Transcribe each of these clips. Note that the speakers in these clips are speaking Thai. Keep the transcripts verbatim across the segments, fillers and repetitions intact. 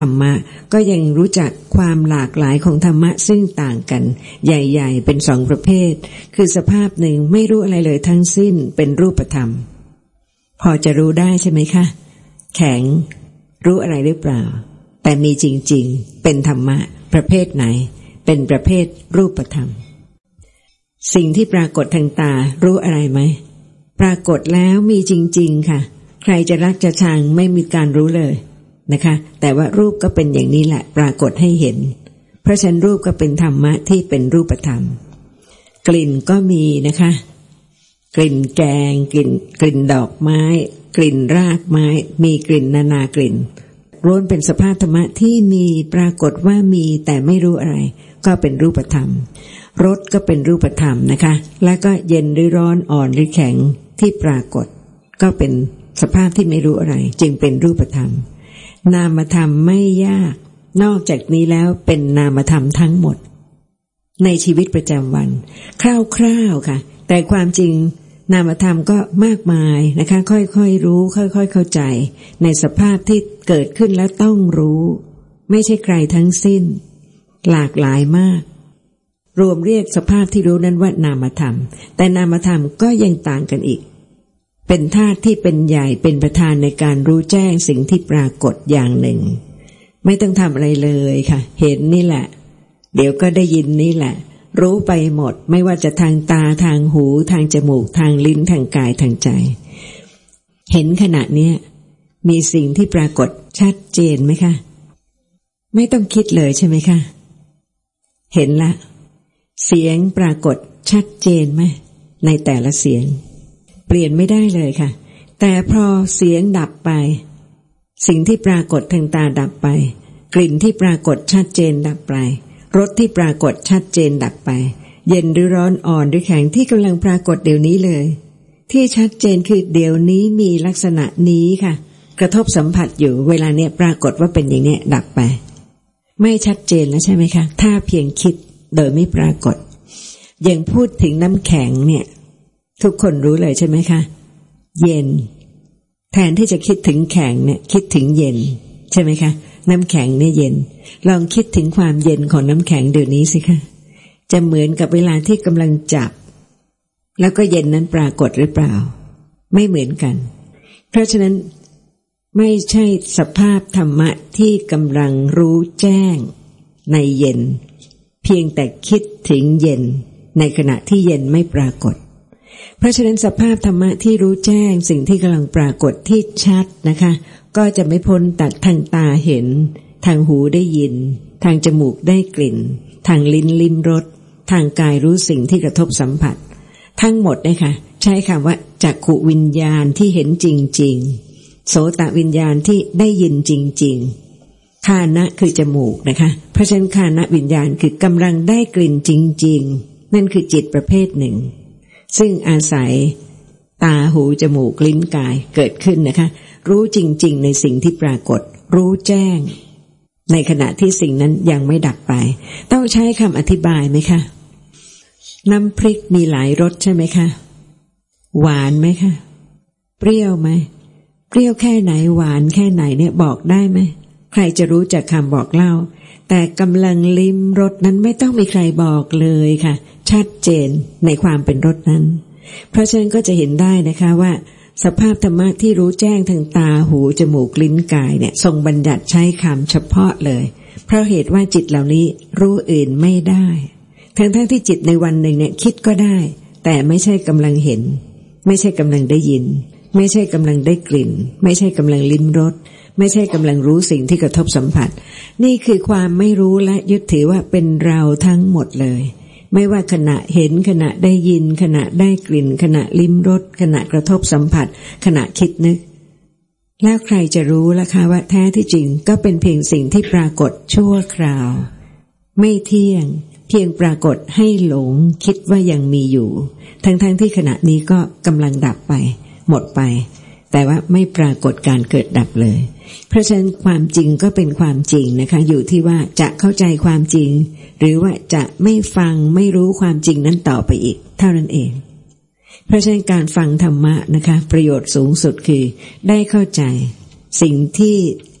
ธรรมะก็ยังรู้จักความหลากหลายของธรรมะซึ่งต่างกันใหญ่ๆเป็นสองประเภทคือสภาพหนึ่งไม่รู้อะไรเลยทั้งสิ้นเป็นรูปธรรมพอจะรู้ได้ใช่ไหมคะแข็งรู้อะไรหรือเปล่าแต่มีจริงๆเป็นธรรมะประเภทไหนเป็นประเภทรูปธรรมสิ่งที่ปรากฏทางตารู้อะไรไหมปรากฏแล้วมีจริงๆค่ะใครจะรักจะชังไม่มีการรู้เลยนะคะแต่ว่ารูปก็เป็นอย่างนี้แหละปรากฏให้เห็นเพราะฉะนั้นรูปก็เป็นธรรมะที่เป็นรูปธรรมกลิ่นก็มีนะคะกลิ่นแกงกลิ่นกลิ่นดอกไม้กลิ่นรากไม้มีกลิ่นนานากลิ่นล้วนเป็นสภาพธรรมะที่มีปรากฏว่ามีแต่ไม่รู้อะไรก็เป็นรูปธรรมรสก็เป็นรูปธรรมนะคะแล้วก็เย็นหรือร้อนอ่อนหรือแข็งที่ปรากฏก็เป็นสภาพที่ไม่รู้อะไรจึงเป็นรูปธรรมนามธรรมไม่ยากนอกจากนี้แล้วเป็นนามธรรมทั้งหมดในชีวิตประจำวันคร่าวๆค่ะแต่ความจริงนามธรรมก็มากมายนะคะค่อยๆรู้ค่อยๆเข้าใจในสภาพที่เกิดขึ้นแล้วต้องรู้ไม่ใช่ใครทั้งสิ้นหลากหลายมากรวมเรียกสภาพที่รู้นั้นว่านามธรรมแต่นามธรรมก็ยังต่างกันอีกเป็นธาตุที่เป็นใหญ่เป็นประธานในการรู้แจ้งสิ่งที่ปรากฏอย่างหนึ่งไม่ต้องทำอะไรเลยค่ะเห็นนี่แหละเดี๋ยวก็ได้ยินนี่แหละรู้ไปหมดไม่ว่าจะทางตาทางหูทางจมูกทางลิ้นทางกายทางใจเห็นขณะนี้มีสิ่งที่ปรากฏชัดเจนไหมคะไม่ต้องคิดเลยใช่ไหมคะเห็นละเสียงปรากฏชัดเจนไหมในแต่ละเสียงเปลี่ยนไม่ได้เลยค่ะแต่พอเสียงดับไปสิ่งที่ปรากฏทางตาดับไปกลิ่นที่ปรากฏชัดเจนดับไปรสที่ปรากฏชัดเจนดับไปเย็นหรือร้อนอ่อนหรือแข็งที่กำลังปรากฏเดี๋ยวนี้เลยที่ชัดเจนคือเดี๋ยวนี้มีลักษณะนี้ค่ะกระทบสัมผัสอยู่เวลาเนี้ยปรากฏว่าเป็นอย่างเนี้ยดับไปไม่ชัดเจนแล้วใช่ไหมคะถ้าเพียงคิดโดยไม่ปรากฏอย่างพูดถึงน้ำแข็งเนี่ยทุกคนรู้เลยใช่ไหมคะเย็นแทนที่จะคิดถึงแข็งเนี่ยคิดถึงเย็นใช่ไหมคะน้ำแข็งเนี่ยเย็นลองคิดถึงความเย็นของน้ำแข็งเดี๋ยวนี้สิคะจะเหมือนกับเวลาที่กำลังจับแล้วก็เย็นนั้นปรากฏหรือเปล่าไม่เหมือนกันเพราะฉะนั้นไม่ใช่สภาพธรรมะที่กำลังรู้แจ้งในเย็นเพียงแต่คิดถึงเย็นในขณะที่เย็นไม่ปรากฏเพราะฉะนั้นสภาพธรรมะที่รู้แจ้งสิ่งที่กำลังปรากฏที่ชัดนะคะก็จะไม่พ้นจากทางตาเห็นทางหูได้ยินทางจมูกได้กลิ่นทางลิ้นลิ้มรสทางกายรู้สิ่งที่กระทบสัมผัสทั้งหมดนะคะใช้คำว่าจักขุวิญญาณที่เห็นจริงๆโสตวิญญาณที่ได้ยินจริงๆฆานะคือจมูกนะคะเพราะฉะนั้นฆานะวิญญาณคือกำลังได้กลิ่นจริงๆนั่นคือจิตประเภทหนึ่งซึ่งอาศัยตาหูจมูกลิ้นกายเกิดขึ้นนะคะรู้จริงๆในสิ่งที่ปรากฏรู้แจ้งในขณะที่สิ่งนั้นยังไม่ดับไปต้องใช้คำอธิบายไหมคะน้ำพริกมีหลายรสใช่ไหมคะหวานไหมคะเปรี้ยวไหมเปรี้ยวแค่ไหนหวานแค่ไหนเนี่ยบอกได้ไหมใครจะรู้จากคำบอกเล่าแต่กำลังลิ้มรสนั้นไม่ต้องมีใครบอกเลยค่ะชัดเจนในความเป็นรสนั้นเพราะฉะนั้นก็จะเห็นได้นะคะว่าสภาพธรรมะที่รู้แจ้งทางตาหูจมูกลิ้นกายเนี่ยทรงบัญญัติใช้คำเฉพาะเลยเพราะเหตุว่าจิตเหล่านี้รู้อื่นไม่ได้ทั้งทั้งที่จิตในวันหนึ่งเนี่ยคิดก็ได้แต่ไม่ใช่กำลังเห็นไม่ใช่กำลังได้ยินไม่ใช่กำลังได้กลิ่นไม่ใช่กำลังลิ้มรสไม่ใช่กำลังรู้สิ่งที่กระทบสัมผัสนี่คือความไม่รู้และยึดถือว่าเป็นเราทั้งหมดเลยไม่ว่าขณะเห็นขณะได้ยินขณะได้กลิ่นขณะลิ้มรสขณะกระทบสัมผัสขณะคิดนึกแล้วใครจะรู้ล่ะคะว่าแท้ที่จริงก็เป็นเพียงสิ่งที่ปรากฏชั่วคราวไม่เที่ยงเพียงปรากฏให้หลงคิดว่ายังมีอยู่ทั้งๆ ท, ที่ขณะนี้ก็กำลังดับไปหมดไปแต่ว่าไม่ปรากฏการเกิดดับเลยเพราะฉะนั้นความจริงก็เป็นความจริงนะคะอยู่ที่ว่าจะเข้าใจความจริงหรือว่าจะไม่ฟังไม่รู้ความจริงนั้นต่อไปอีกเท่านั้นเองเพราะฉะนั้นการฟังธรรมะนะคะประโยชน์สูงสุดคือได้เข้าใจสิ่งที่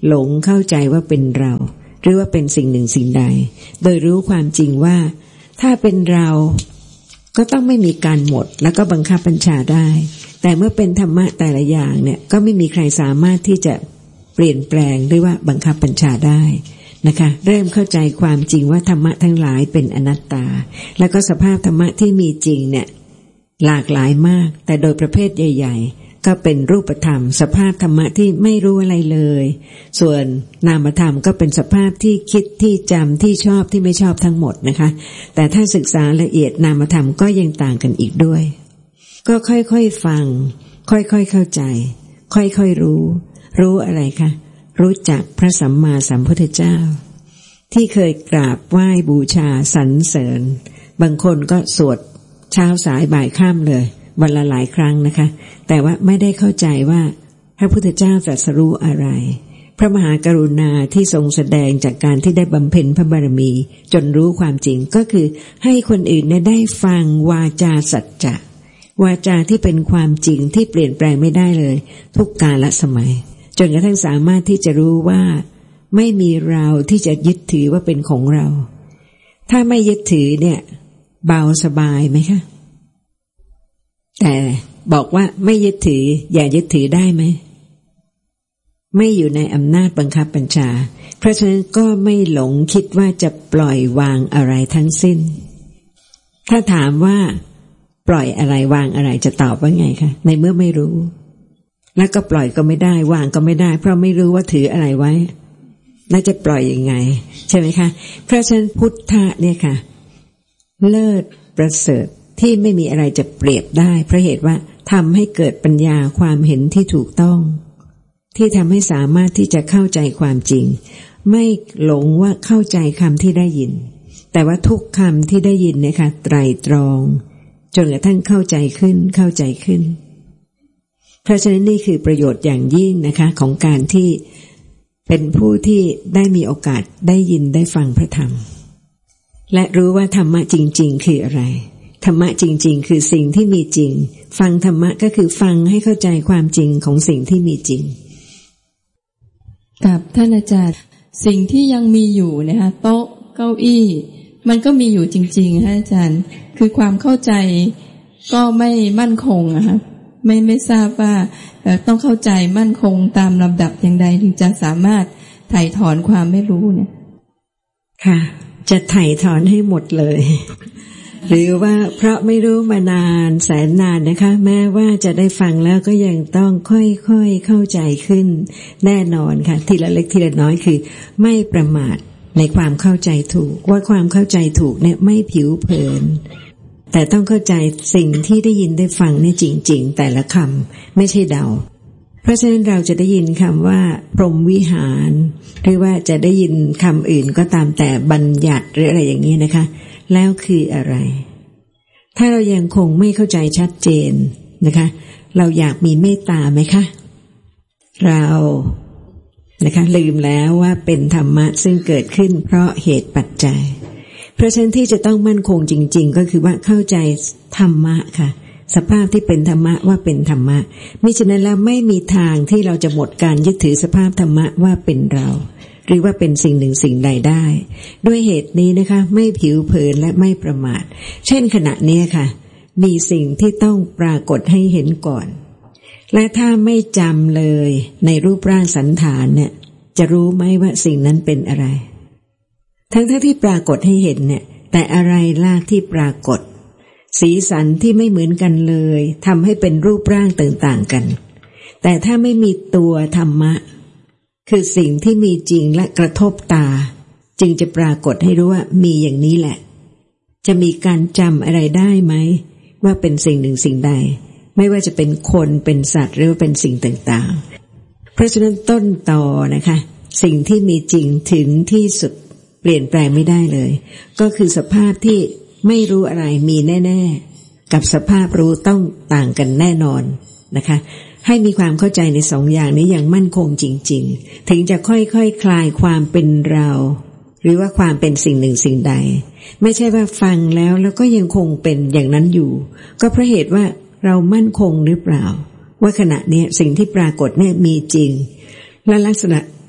หลงเข้าใจว่าเป็นเราหรือว่าเป็นสิ่งหนึ่งสิ่งใดโดยรู้ความจริงว่าถ้าเป็นเราก็ต้องไม่มีการหมดแล้วก็บังคับบัญชาได้แต่เมื่อเป็นธรรมะแต่ละอย่างเนี่ยก็ไม่มีใครสามารถที่จะเปลี่ยนแปลงหรือว่าบังคับบัญชาได้นะคะเริ่มเข้าใจความจริงว่าธรรมะทั้งหลายเป็นอนัตตาแล้วก็สภาพธรรมะที่มีจริงเนี่ยหลากหลายมากแต่โดยประเภทใหญ่ๆก็เป็นรูปธรรมสภาพธรรมะที่ไม่รู้อะไรเลยส่วนนามธรรมก็เป็นสภาพที่คิดที่จำที่ชอบที่ไม่ชอบทั้งหมดนะคะแต่ถ้าศึกษาละเอียดนามธรรมก็ยังต่างกันอีกด้วยก็ค่อยๆฟังค่อยๆเข้าใจค่อยๆรู้รู้อะไรคะรู้จักพระสัมมาสัมพุทธเจ้าที่เคยกราบไหว้บูชาสรรเสริญบางคนก็สวดเช้าสายบ่ายค่ำเลยวันละหลายครั้งนะคะแต่ว่าไม่ได้เข้าใจว่าพระพุทธเจ้าตรัสรู้อะไรพระมหากรุณาที่ทรงแสดงจากการที่ได้บำเพ็ญพระบารมีจนรู้ความจริงก็คือให้คนอื่นได้ฟังวาจาสัจจะวาจาที่เป็นความจริงที่เปลี่ยนแปลงไม่ได้เลยทุกกาลสมัยจนกระทั่งสามารถที่จะรู้ว่าไม่มีเราที่จะยึดถือว่าเป็นของเราถ้าไม่ยึดถือเนี่ยเบาสบายไหมคะแต่บอกว่าไม่ยึดถืออย่ายึดถือได้ไหมไม่อยู่ในอำนาจบังคับบัญชาเพราะฉะนั้นก็ไม่หลงคิดว่าจะปล่อยวางอะไรทั้งสิ้นถ้าถามว่าปล่อยอะไรวางอะไรจะตอบว่าไงคะในเมื่อไม่รู้แล้วก็ปล่อยก็ไม่ได้วางก็ไม่ได้เพราะไม่รู้ว่าถืออะไรไว้แล้วจะปล่อยยังไงใช่ไหมคะเพราะฉะนั้นพุทธะเนี่ยค่ะเลิศประเสริฐที่ไม่มีอะไรจะเปรียบได้เพราะเหตุว่าทำให้เกิดปัญญาความเห็นที่ถูกต้องที่ทำให้สามารถที่จะเข้าใจความจริงไม่หลงว่าเข้าใจคำที่ได้ยินแต่ว่าทุกคำที่ได้ยินเนี่ยค่ะไตรตรองจนกระทั่งเข้าใจขึ้นเข้าใจขึ้นเพราะฉะนั้นนี่คือประโยชน์อย่างยิ่งนะคะของการที่เป็นผู้ที่ได้มีโอกาสได้ยินได้ฟังพระธรรมและรู้ว่าธรรมะจริงๆคืออะไรธรรมะจริงๆคือสิ่งที่มีจริงฟังธรรมะก็คือฟังให้เข้าใจความจริงของสิ่งที่มีจริงกับท่านอาจารย์สิ่งที่ยังมีอยู่นะคะโต๊ะเก้าอี้มันก็มีอยู่จริงๆค่ะอาจารย์คือความเข้าใจก็ไม่มั่นคงอะค่ะไม่ไม่ทราบว่าต้องเข้าใจมั่นคงตามลำดับอย่างใดถึงจะสามารถไถ่ถอนความไม่รู้เนี่ยค่ะจะไถ่ถอนให้หมดเลยหรือว่าเพราะไม่รู้มานานแสนนานนะคะแม้ว่าจะได้ฟังแล้วก็ยังต้องค่อยๆเข้าใจขึ้นแน่นอนค่ะทีละเล็กทีละน้อยคือไม่ประมาทในความเข้าใจถูกว่าความเข้าใจถูกเนี่ยไม่ผิวเผินแต่ต้องเข้าใจสิ่งที่ได้ยินได้ฟังเนี่ยจริงๆแต่ละคำไม่ใช่เดาเพราะฉะนั้นเราจะได้ยินคำว่าพรหมวิหารหรือว่าจะได้ยินคำอื่นก็ตามแต่บัญญัติหรืออะไรอย่างนี้นะคะแล้วคืออะไรถ้าเรายังคงไม่เข้าใจชัดเจนนะคะเราอยากมีเมตตาไหมคะเรานะคะลืมแล้วว่าเป็นธรรมะซึ่งเกิดขึ้นเพราะเหตุปัจจัยเพราะฉะนั้นที่จะต้องมั่นคงจริงๆก็คือว่าเข้าใจธรรมะค่ะสภาพที่เป็นธรรมะว่าเป็นธรรมะมิฉะนั้นแล้วไม่มีทางที่เราจะหมดการยึดถือสภาพธรรมะว่าเป็นเราหรือว่าเป็นสิ่งหนึ่งสิ่งใดได้ด้วยเหตุนี้นะคะไม่ผิวเผินและไม่ประมาทเช่นขณะนี้ค่ะมีสิ่งที่ต้องปรากฏให้เห็นก่อนและถ้าไม่จำเลยในรูปร่างสันฐานเนี่ยจะรู้ไหมว่าสิ่งนั้นเป็นอะไรทั้งๆ ท, ที่ปรากฏให้เห็นเนี่ยแต่อะไรล่ะที่ปรากฏสีสันที่ไม่เหมือนกันเลยทำให้เป็นรูปร่างต่างๆกันแต่ถ้าไม่มีตัวธรรมะคือสิ่งที่มีจริงและกระทบตาจึงจะปรากฏให้รู้ว่ามีอย่างนี้แหละจะมีการจำอะไรได้ไหมว่าเป็นสิ่งหนึ่งสิ่งใดไม่ว่าจะเป็นคนเป็นสัตว์หรือว่าเป็นสิ่งต่างๆเพราะฉะนั้นต้นตอนะคะสิ่งที่มีจริงถึงที่สุดเปลี่ยนแปลงไม่ได้เลยก็คือสภาพที่ไม่รู้อะไรมีแน่ๆกับสภาพรู้ต้องต่างกันแน่นอนนะคะให้มีความเข้าใจในสองอย่างนี้อย่างมั่นคงจริงๆถึงจะค่อยๆ ค, คลายความเป็นเราหรือว่าความเป็นสิ่งหนึ่งสิ่งใดไม่ใช่ว่าฟังแล้วแล้วก็ยังคงเป็นอย่างนั้นอยู่ก็เพราะเหตุว่าเรามั่นคงหรือเปล่าว่าขณะนี้สิ่งที่ปรากฏเนี่ยมีจริงและลักษณะ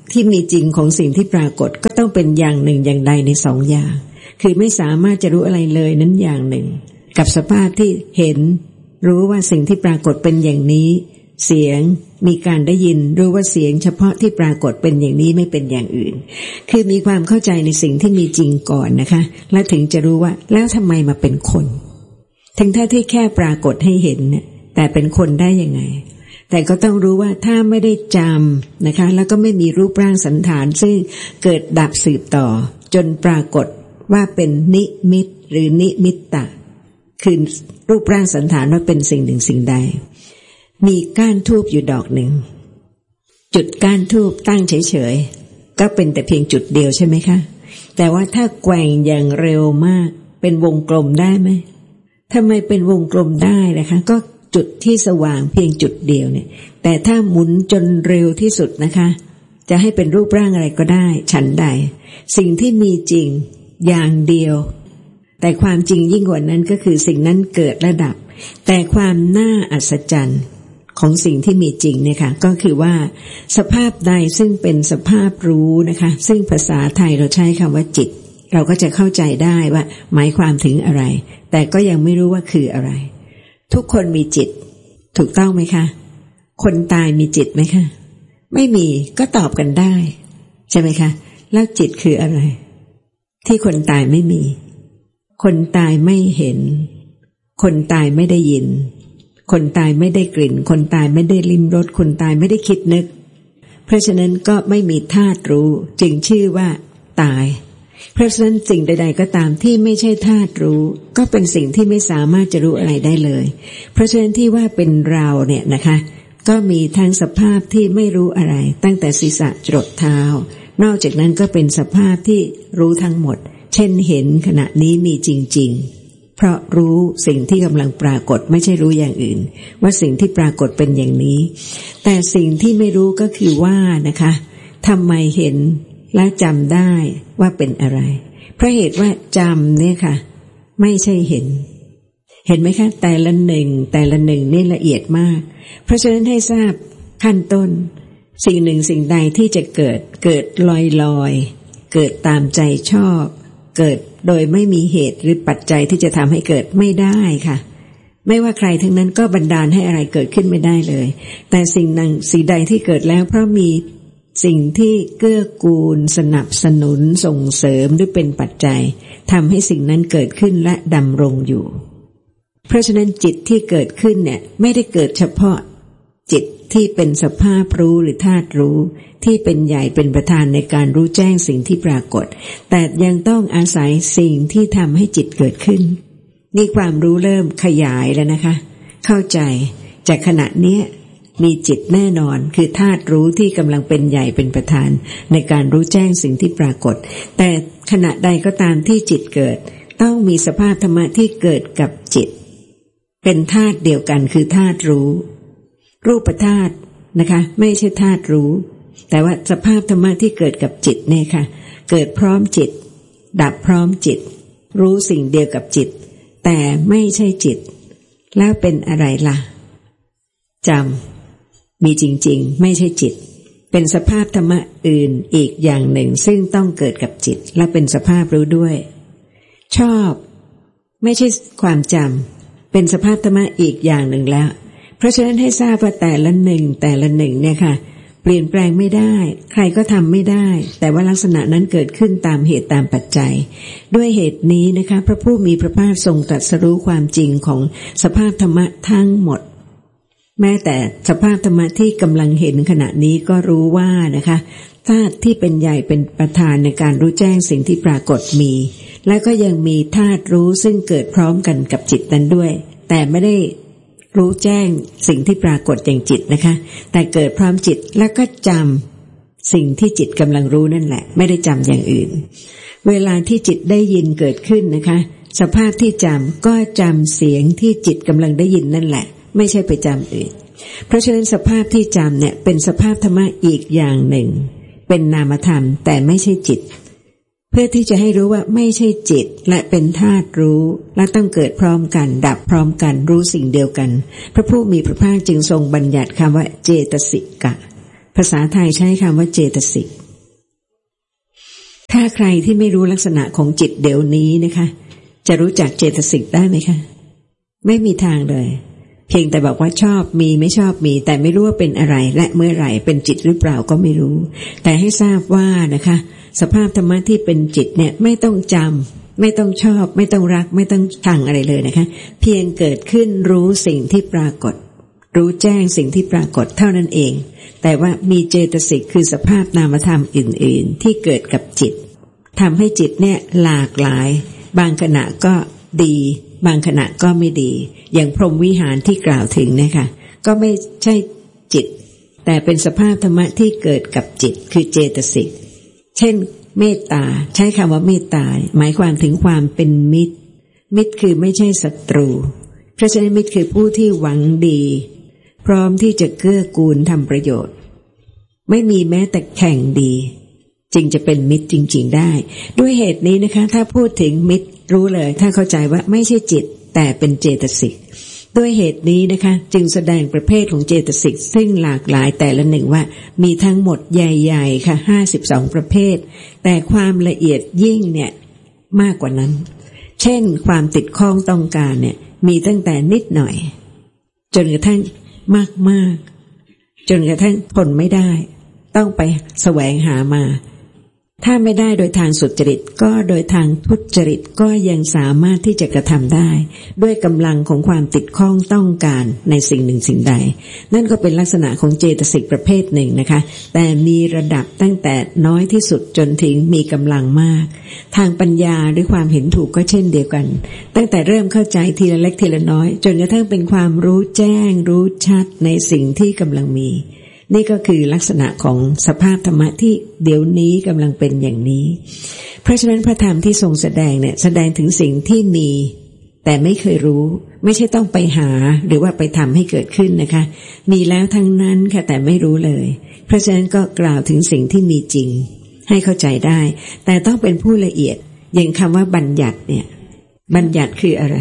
ที่มีจริงของสิ่งที่ปรากฏก็ต้องเป็นอย่างหนึ่งอย่างใดในสองอย่างคือไม่สามารถจะรู้อะไรเลยนั้นอย่างหนึ่งกับสภาพที่เห็นรู้ว่าสิ่งที่ปรากฏเป็นอย่างนี้เสียงมีการได้ยินรู้ว่าเสียงเฉพาะที่ปรากฏเป็นอย่างนี้ไม่เป็นอย่างอื่นคือมีความเข้าใจในสิ่งที่มีจริงก่อนนะคะแล้วถึงจะรู้ว่าแล้วทำไมมาเป็นคนถึงถ้าที่แค่ปรากฏให้เห็นเนี่ยแต่เป็นคนได้ยังไงแต่ก็ต้องรู้ว่าถ้าไม่ได้จำนะคะแล้วก็ไม่มีรูปร่างสันฐานซึ่งเกิดดับสืบต่อจนปรากฏว่าเป็นนิมิตหรือนิมิตตะคือรูปร่างสันฐานว่าเป็นสิ่งหนึ่งสิ่งใดมีก้านธูปอยู่ดอกหนึ่งจุดก้านธูปตั้งเฉยๆก็เป็นแต่เพียงจุดเดียวใช่ไหมคะแต่ว่าถ้าแกว่งอย่างเร็วมากเป็นวงกลมได้ไหมทำไมเป็นวงกลมได้นะคะก็จุดที่สว่างเพียงจุดเดียวเนี่ยแต่ถ้าหมุนจนเร็วที่สุดนะคะจะให้เป็นรูปร่างอะไรก็ได้ฉันใดสิ่งที่มีจริงอย่างเดียวแต่ความจริงยิ่งกว่านั้นก็คือสิ่งนั้นเกิดและดับแต่ความน่าอัศจรรย์ของสิ่งที่มีจริงเนี่ยค่ะก็คือว่าสภาพใดซึ่งเป็นสภาพรู้นะคะซึ่งภาษาไทยเราใช้คำว่าจิตเราก็จะเข้าใจได้ว่าหมายความถึงอะไรแต่ก็ยังไม่รู้ว่าคืออะไรทุกคนมีจิตถูกต้องไหมคะคนตายมีจิตไหมคะไม่มีก็ตอบกันได้ใช่ไหมคะแล้วจิตคืออะไรที่คนตายไม่มีคนตายไม่เห็นคนตายไม่ได้ยินคนตายไม่ได้กลิ่นคนตายไม่ได้ลิ้มรสคนตายไม่ได้คิดนึกเพราะฉะนั้นก็ไม่มีธาตุรู้จึงชื่อว่าตายเพราะฉะนั้นสิ่งใดๆก็ตามที่ไม่ใช่ธาตุรู้ก็เป็นสิ่งที่ไม่สามารถจะรู้อะไรได้เลยเพราะฉะนั้นที่ว่าเป็นเราเนี่ยนะคะก็มีทั้งสภาพที่ไม่รู้อะไรตั้งแต่ศีรษะจรดเท้านอกจากนั้นก็เป็นสภาพที่รู้ทั้งหมดเช่นเห็นขณะนี้มีจริงๆเพราะรู้สิ่งที่กำลังปรากฏไม่ใช่รู้อย่างอื่นว่าสิ่งที่ปรากฏเป็นอย่างนี้แต่สิ่งที่ไม่รู้ก็คือว่านะคะทำไมเห็นและจำได้ว่าเป็นอะไรเพราะเหตุว่าจำเนี่ยค่ะไม่ใช่เห็นเห็นไหมคะแต่ละหนึ่งแต่ละหนึ่งนี่ละเอียดมากเพราะฉะนั้นให้ทราบขั้นต้นสิ่งหนึ่งสิ่งใดที่จะเกิดเกิดลอยๆเกิดตามใจชอบเกิดโดยไม่มีเหตุหรือปัจจัยที่จะทำให้เกิดไม่ได้ค่ะไม่ว่าใครทั้งนั้นก็บันดาลให้อะไรเกิดขึ้นไม่ได้เลยแต่สิ่งนั้นสิ่งใดที่เกิดแล้วเพราะมีสิ่งที่เกื้อกูลสนับสนุนส่งเสริมหรือเป็นปัจจัยทำให้สิ่งนั้นเกิดขึ้นและดำรงอยู่เพราะฉะนั้นจิตที่เกิดขึ้นเนี่ยไม่ได้เกิดเฉพาะจิตที่เป็นสภาพรู้หรือธาตุรู้ที่เป็นใหญ่เป็นประธานในการรู้แจ้งสิ่งที่ปรากฏแต่ยังต้องอาศัยสิ่งที่ทำให้จิตเกิดขึ้นนี่ความรู้เริ่มขยายแล้วนะคะเข้าใจจากขณะนี้มีจิตแน่นอนคือธาตุรู้ที่กำลังเป็นใหญ่เป็นประธานในการรู้แจ้งสิ่งที่ปรากฏแต่ขณะใดก็ตามที่จิตเกิดต้องมีสภาพธรรมะที่เกิดกับจิตเป็นธาตุเดียวกันคือธาตุรู้รูปธาตุนะคะไม่ใช่ธาตุรู้แต่ว่าสภาพธรรมะที่เกิดกับจิตเนี่ยค่ะเกิดพร้อมจิตดับพร้อมจิตรู้สิ่งเดียวกับจิตแต่ไม่ใช่จิตแล้วเป็นอะไรล่ะจำมีจริงๆไม่ใช่จิตเป็นสภาพธรรมะอื่นอีกอย่างหนึ่งซึ่งต้องเกิดกับจิตและเป็นสภาพรู้ด้วยชอบไม่ใช่ความจำเป็นสภาพธรรมะอีกอย่างหนึ่งแล้วเพราะฉะนั้นให้ทราบว่าแต่ละหนึ่งแต่ละหนึ่งเนี่ยค่ะเปลี่ยนแปลงไม่ได้ใครก็ทำไม่ได้แต่ว่าลักษณะนั้นเกิดขึ้นตามเหตุตามปัจจัยด้วยเหตุนี้นะคะพระผู้มีพระภาคทรงตรัสรู้ความจริงของสภาพธรรมะทั้งหมดแม้แต่สภาพธรรมะที่กำลังเห็นขณะนี้ก็รู้ว่านะคะธาตุที่เป็นใหญ่เป็นประธานในการรู้แจ้งสิ่งที่ปรากฏมีและก็ยังมีธาตุรู้ซึ่งเกิดพร้อมกันกับจิตนั้นด้วยแต่ไม่ได้รู้แจ้งสิ่งที่ปรากฏอย่างจิตนะคะแต่เกิดพร้อมจิตแล้วก็จำสิ่งที่จิตกำลังรู้นั่นแหละไม่ได้จำอย่างอื่นเวลาที่จิตได้ยินเกิดขึ้นนะคะสภาพที่จำก็จำเสียงที่จิตกำลังได้ยินนั่นแหละไม่ใช่ไปจำอื่นเพราะฉะนั้นสภาพที่จำเนี่ยเป็นสภาพธรรมะอีกอย่างหนึ่งเป็นนามธรรมแต่ไม่ใช่จิตเพื่อที่จะให้รู้ว่าไม่ใช่จิตและเป็นธาตุรู้และต้องเกิดพร้อมกันดับพร้อมกันรู้สิ่งเดียวกันพระผู้มีพระภาคจึงทรงบัญญัติคำว่าเจตสิกะภาษาไทยใช้คำว่าเจตสิกถ้าใครที่ไม่รู้ลักษณะของจิตเดี๋ยวนี้นะคะจะรู้จักเจตสิกได้ไหมคะไม่มีทางเลยเพียงแต่บอกว่าชอบมีไม่ชอบมีแต่ไม่รู้ว่าเป็นอะไรและเมื่อไหร่เป็นจิตหรือเปล่าก็ไม่รู้แต่ให้ทราบว่านะคะสภาพธรรมะที่เป็นจิตเนี่ยไม่ต้องจำไม่ต้องชอบไม่ต้องรักไม่ต้องชังอะไรเลยนะคะเพียงเกิดขึ้นรู้สิ่งที่ปรากฏรู้แจ้งสิ่งที่ปรากฏเท่านั้นเองแต่ว่ามีเจตสิกคือสภาพนามธรรมอื่นๆที่เกิดกับจิตทำให้จิตเนี่ยหลากหลายบางขณะก็ดีบางขณะก็ไม่ดีอย่างพรหมวิหารที่กล่าวถึงนะคะก็ไม่ใช่จิตแต่เป็นสภาพธรรมะที่เกิดกับจิตคือเจตสิกเช่นเมตตาใช้คำว่าเมตตาหมายความถึงความเป็นมิตรมิตรคือไม่ใช่ศัตรูเพราะฉะนั้นมิตรคือผู้ที่หวังดีพร้อมที่จะเกื้อกูลทำประโยชน์ไม่มีแม้แต่แข่งดีจึงจะเป็นมิตรจริงๆได้ด้วยเหตุนี้นะคะถ้าพูดถึงมิตรรู้เลยถ้าเข้าใจว่าไม่ใช่จิตแต่เป็นเจตสิกด้วยเหตุนี้นะคะจึงแสดงประเภทของเจตสิกซึ่งหลากหลายแต่ละหนึ่งว่ามีทั้งหมดใหญ่ๆค่ะห้าสิบสองประเภทแต่ความละเอียดยิ่งเนี่ยมากกว่านั้นเช่นความติดข้องต้องการเนี่ยมีตั้งแต่นิดหน่อยจนกระทั่งมากๆจนกระทั่งทนไม่ได้ต้องไปแสวงหามาถ้าไม่ได้โดยทางสุจริตก็โดยทางทุจริตก็ยังสามารถที่จะกระทำได้ด้วยกำลังของความติดข้องต้องการในสิ่งหนึ่งสิ่งใดนั่นก็เป็นลักษณะของเจตสิกประเภทหนึ่งนะคะแต่มีระดับตั้งแต่น้อยที่สุดจนถึงมีกำลังมากทางปัญญาหรือความเห็นถูกก็เช่นเดียวกันตั้งแต่เริ่มเข้าใจทีละเล็กทีละน้อยจนกระทั่งเป็นความรู้แจ้งรู้ชัดในสิ่งที่กำลังมีนี่ก็คือลักษณะของสภาพธรรมะที่เดี๋ยวนี้กำลังเป็นอย่างนี้เพราะฉะนั้นพระธรรมที่ทรงแสดงเนี่ยแสดงถึงสิ่งที่มีแต่ไม่เคยรู้ไม่ใช่ต้องไปหาหรือว่าไปทำให้เกิดขึ้นนะคะมีแล้วทั้งนั้นค่ะแต่ไม่รู้เลยเพราะฉะนั้นก็กล่าวถึงสิ่งที่มีจริงให้เข้าใจได้แต่ต้องเป็นผู้ละเอียดอย่างคำว่าบัญญัติเนี่ยบัญญัติคืออะไร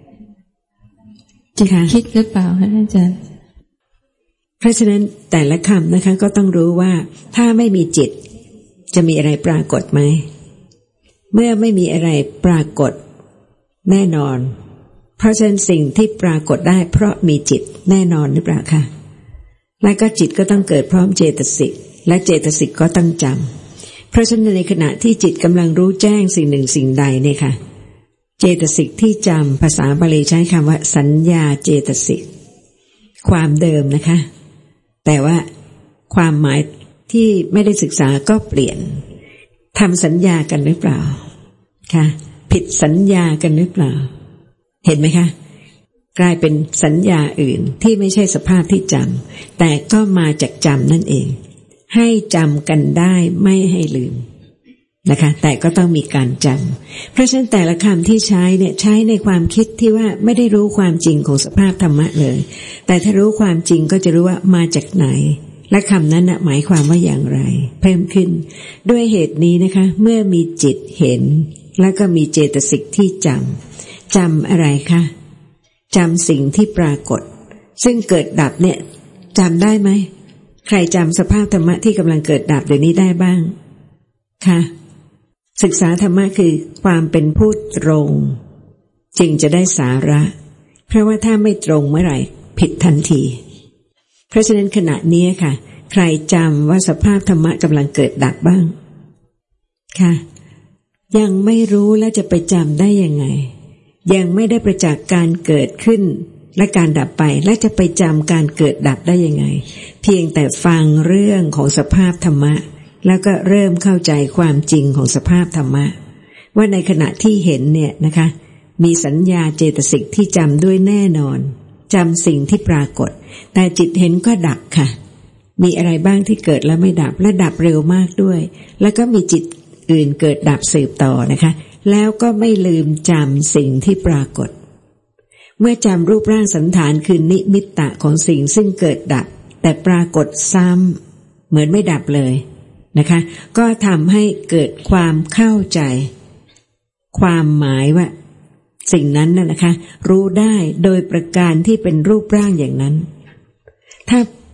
จะคิดหรือเปล่าคะอาจารย์เพราะฉะนั้นแต่ละคำนะคะก็ต้องรู้ว่าถ้าไม่มีจิตจะมีอะไรปรากฏไหมเมื่อไม่มีอะไรปรากฏแน่นอนเพราะฉะนั้นสิ่งที่ปรากฏได้เพราะมีจิตแน่นอนหรือเปล่าคะและก็จิตก็ต้องเกิดพร้อมเจตสิกและเจตสิกก็ต้องจำเพราะฉะนั้นในขณะที่จิตกำลังรู้แจ้งสิ่งหนึ่งสิ่งใดเนี่ยค่ะเจตสิกที่จำภาษาบาลีใช้คำว่าสัญญาเจตสิกความเดิมนะคะแต่ว่าความหมายที่ไม่ได้ศึกษาก็เปลี่ยนทำสัญญากันหรือเปล่าค่ะผิดสัญญากันหรือเปล่าเห็นไหมคะกลายเป็นสัญญาอื่นที่ไม่ใช่สภาพที่จำแต่ก็มาจากจำนั่นเองให้จำกันได้ไม่ให้ลืมนะคะแต่ก็ต้องมีการจำเพราะฉะนั้นแต่ละคำที่ใช้เนี่ยใช้ในความคิดที่ว่าไม่ได้รู้ความจริงของสภาพธรรมะเลยแต่ถ้ารู้ความจริงก็จะรู้ว่ามาจากไหนและคำนั้นนะหมายความว่าอย่างไรเพิ่มขึ้นด้วยเหตุนี้นะคะเมื่อมีจิตเห็นแล้วก็มีเจตสิกที่จำจำอะไรคะจำสิ่งที่ปรากฏซึ่งเกิดดับเนี่ยจำได้ไหมใครจำสภาพธรรมะที่กำลังเกิดดับเดี๋ยวนี้ได้บ้างค่ะศึกษาธรรมะคือความเป็นผู้ตรงจึงจะได้สาระเพราะว่าถ้าไม่ตรงเมื่อไหร่ผิดทันทีเพราะฉะนั้นขณะนี้ค่ะใครจำว่าสภาพธรรมะกำลังเกิดดับบ้างค่ะยังไม่รู้แล้วจะไปจำได้ยังไงยังไม่ได้ประจักษ์การเกิดขึ้นและการดับไปและจะไปจำการเกิดดับได้ยังไงเพียงแต่ฟังเรื่องของสภาพธรรมะแล้วก็เริ่มเข้าใจความจริงของสภาพธรรมะว่าในขณะที่เห็นเนี่ยนะคะมีสัญญาเจตสิกที่จำด้วยแน่นอนจำสิ่งที่ปรากฏแต่จิตเห็นก็ดับค่ะมีอะไรบ้างที่เกิดแล้วไม่ดับและดับเร็วมากด้วยแล้วก็มีจิตอื่นเกิดดับสืบต่อนะคะแล้วก็ไม่ลืมจำสิ่งที่ปรากฏเมื่อจำรูปร่างสันฐานคือนิมิตตะของสิ่งซึ่งเกิดดับแต่ปรากฏซ้ำเหมือนไม่ดับเลยนะคะก็ทำให้เกิดความเข้าใจความหมายว่าสิ่งนั้นน่ะนะคะรู้ได้โดยประการที่เป็นรูปร่างอย่างนั้นถ้า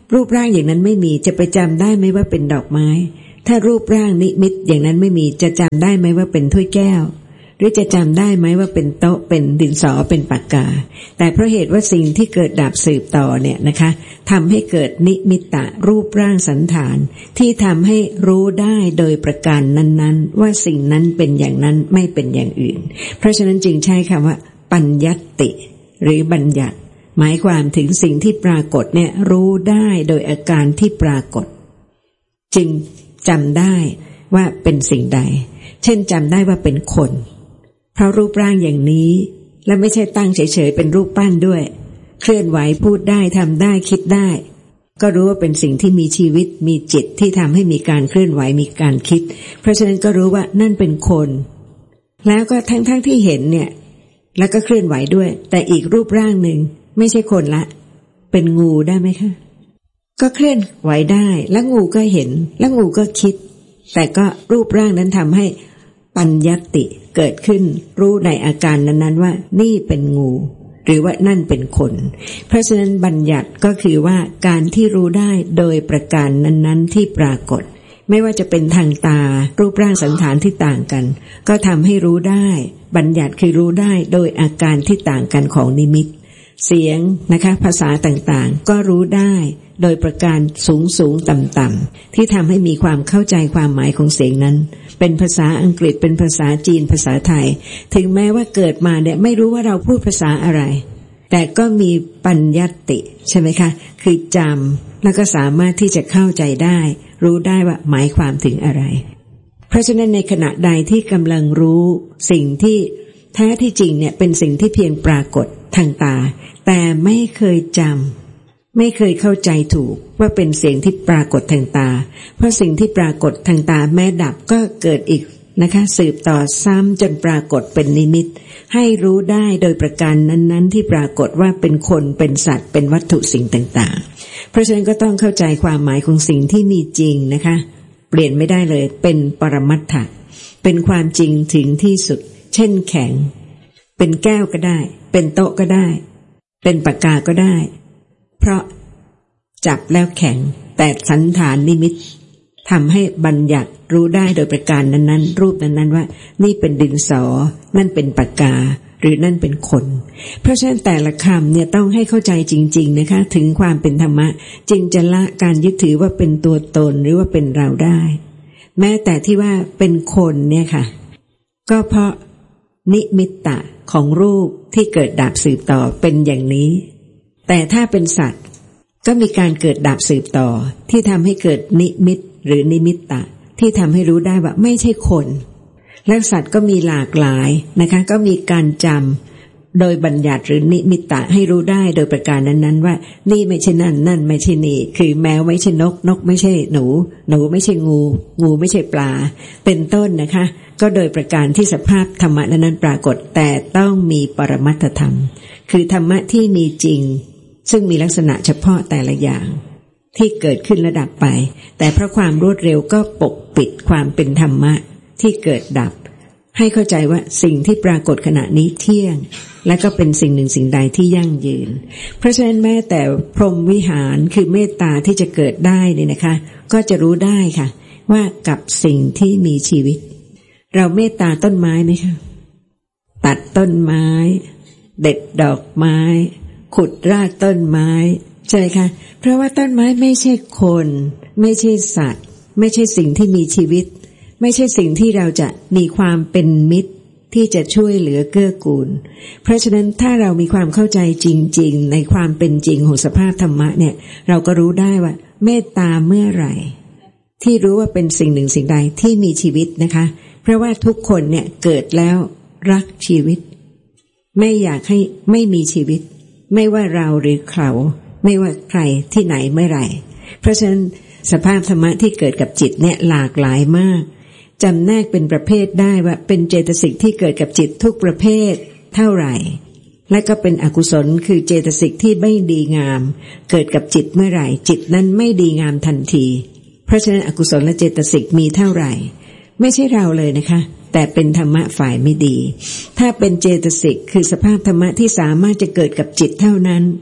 รูปร่างอย่างนั้นไม่มีจะไปจำได้ไหมว่าเป็นดอกไม้ถ้ารูปร่างนิมิตอย่างนั้นไม่มีจะจำได้ไหมว่าเป็นถ้วยแก้วหรือจะจำได้ไหมว่าเป็นโต๊ะเป็นดินสอเป็นปากกาแต่เพราะเหตุว่าสิ่งที่เกิดดับสืบต่อเนี่ยนะคะทำให้เกิดนิมิตตะรูปร่างสันฐานที่ทำให้รู้ได้โดยประการนั้นๆว่าสิ่งนั้นเป็นอย่างนั้นไม่เป็นอย่างอื่นเพราะฉะนั้นจึงใช้คำว่าปัญญัตติหรือบัญญัติหมายความถึงสิ่งที่ปรากฏเนี่ยรู้ได้โดยอาการที่ปรากฏจึงจำได้ว่าเป็นสิ่งใดเช่นจำได้ว่าเป็นคนเพราะรูปร่างอย่างนี้และไม่ใช่ตั้งเฉยๆเป็นรูปปั้นด้วยเคลื่อนไหวพูดได้ทำได้คิดได้ก็รู้ว่าเป็นสิ่งที่มีชีวิตมีจิตที่ทำให้มีการเคลื่อนไหวมีการคิดเพราะฉะนั้นก็รู้ว่านั่นเป็นคนแล้วก็ทั้งๆที่เห็นเนี่ยแล้วก็เคลื่อนไหวด้วยแต่อีกรูปร่างหนึ่งไม่ใช่คนละเป็นงูได้ไหมคะก็เคลื่อนไหวได้แล้วงูก็เห็นแล้วงูก็คิดแต่ก็รูปร่างนั้นทำให้ปัญญัตติเกิดขึ้นรู้ในอาการนั้นๆว่านี่เป็นงูหรือว่านั่นเป็นคนเพราะฉะนั้นบัญญัติก็คือว่าการที่รู้ได้โดยประการนั้นๆที่ปรากฏไม่ว่าจะเป็นทางตารูปร่างสันฐานที่ต่างกันก็ทำให้รู้ได้บัญญัติคือรู้ได้โดยอาการที่ต่างกันของนิมิตเสียงนะคะภาษาต่างๆก็รู้ได้โดยประการสูงสูงต่ำต่ำที่ทำให้มีความเข้าใจความหมายของเสียงนั้นเป็นภาษาอังกฤษเป็นภาษาจีนภาษาไทยถึงแม้ว่าเกิดมาเนี่ยไม่รู้ว่าเราพูดภาษาอะไรแต่ก็มีปัญญัตติใช่ไหมคะคือจำแล้วก็สามารถที่จะเข้าใจได้รู้ได้ว่าหมายความถึงอะไรเพราะฉะนั้นในขณะใดที่กำลังรู้สิ่งที่แท้ที่จริงเนี่ยเป็นสิ่งที่เพียงปรากฏทางตาแต่ไม่เคยจำไม่เคยเข้าใจถูกว่าเป็นเสียงที่ปรากฏทางตาเพราะสิ่งที่ปรากฏทางตาแม้ดับก็เกิดอีกนะคะสืบต่อซ้ำจนปรากฏเป็นนิมิตให้รู้ได้โดยประการนั้นๆที่ปรากฏว่าเป็นคนเป็นสัตว์เป็นวัตถุสิ่งต่างๆเพราะฉะนั้นก็ต้องเข้าใจความหมายของสิ่งที่มีจริงนะคะเปลี่ยนไม่ได้เลยเป็นปรมัตถะเป็นความจริงถึงที่สุดเช่นแข็งเป็นแก้วก็ได้เป็นโต๊ะก็ได้เป็นปากกาก็ได้เพราะจับแล้วแข็งแต่สันฐานนิมิตทำให้บัญญัติรู้ได้โดยประการนั้นๆรูปนั้นๆว่านี่เป็นดินสอนั่นเป็นปากกาหรือนั่นเป็นคนเพราะฉะนั้นแต่ละคำเนี่ยต้องให้เข้าใจจริงๆนะคะถึงความเป็นธรรมะจึงจะละการยึดถือว่าเป็นตัวตนหรือว่าเป็นเราได้แม้แต่ที่ว่าเป็นคนเนี่ยค่ะก็เพราะนิมิตตะของรูปที่เกิดดับสืบต่อเป็นอย่างนี้แต่ถ้าเป็นสัตว์ก็มีการเกิดดับสืบต่อที่ทำให้เกิดนิมิตหรือนิมิตตะที่ทำให้รู้ได้ว่าไม่ใช่คนและสัตว์ก็มีหลากหลายนะคะก็มีการจำโดยบัญญัติหรือนิมิตตะให้รู้ได้โดยประการนั้นๆว่านี่ไม่ใช่นั่นนั่นไม่ใช่นี่คือแมวไม่ใช่นกนกไม่ใช่หนูหนูไม่ใช่งูงูไม่ใช่ปลาเป็นต้นนะคะก็โดยประการที่สภาพธรรมะนั้นปรากฏแต่ต้องมีปรมัตถธรรมคือธรรมะที่มีจริงซึ่งมีลักษณะเฉพาะแต่ละอย่างที่เกิดขึ้นและดับไปแต่เพราะความรวดเร็วก็ปกปิดความเป็นธรรมะที่เกิดดับให้เข้าใจว่าสิ่งที่ปรากฏขณะนี้เที่ยงและก็เป็นสิ่งหนึ่งสิ่งใดที่ยั่งยืนเพราะฉะนั้นแม้แต่พรหมวิหารคือเมตตาที่จะเกิดได้นี่นะคะก็จะรู้ได้ค่ะว่ากับสิ่งที่มีชีวิตเราเมตตาต้นไม้ไหมคะตัดต้นไม้เด็ดดอกไม้ขุดรากต้นไม้ใช่ไหมคะเพราะว่าต้นไม้ไม่ใช่คนไม่ใช่สัตว์ไม่ใช่สิ่งที่มีชีวิตไม่ใช่สิ่งที่เราจะมีความเป็นมิตรที่จะช่วยเหลือเกื้อกูลเพราะฉะนั้นถ้าเรามีความเข้าใจจริงๆในความเป็นจริงของสภาพธรรมะเนี่ยเราก็รู้ได้ว่าเมตตาเมื่อไหร่ที่รู้ว่าเป็นสิ่งหนึ่งสิ่งใดที่มีชีวิตนะคะเพราะว่าทุกคนเนี่ยเกิดแล้วรักชีวิตไม่อยากให้ไม่มีชีวิตไม่ว่าเราหรือเขาไม่ว่าใครที่ไหนเมื่อไหร่เพราะฉะนั้นสภาพธรรมะที่เกิดกับจิตเนี่ยหลากหลายมากจำแนกเป็นประเภทได้ว่าเป็นเจตสิกที่เกิดกับจิตทุกประเภทเท่าไหร่และก็เป็นอกุศลคือเจตสิกที่ไม่ดีงามเกิดกับจิตเมื่อไหร่จิตนั้นไม่ดีงามทันทีเพราะฉะนั้นอกุศลและเจตสิกมีเท่าไหร่ไม่ใช่เราเลยนะคะแต่เป็นธรรมะฝ่ายไม่ดีถ้าเป็นเจตสิกคือสภาพธรรมะที่สามารถจะเกิดกับจิตเท่านั้นเกิด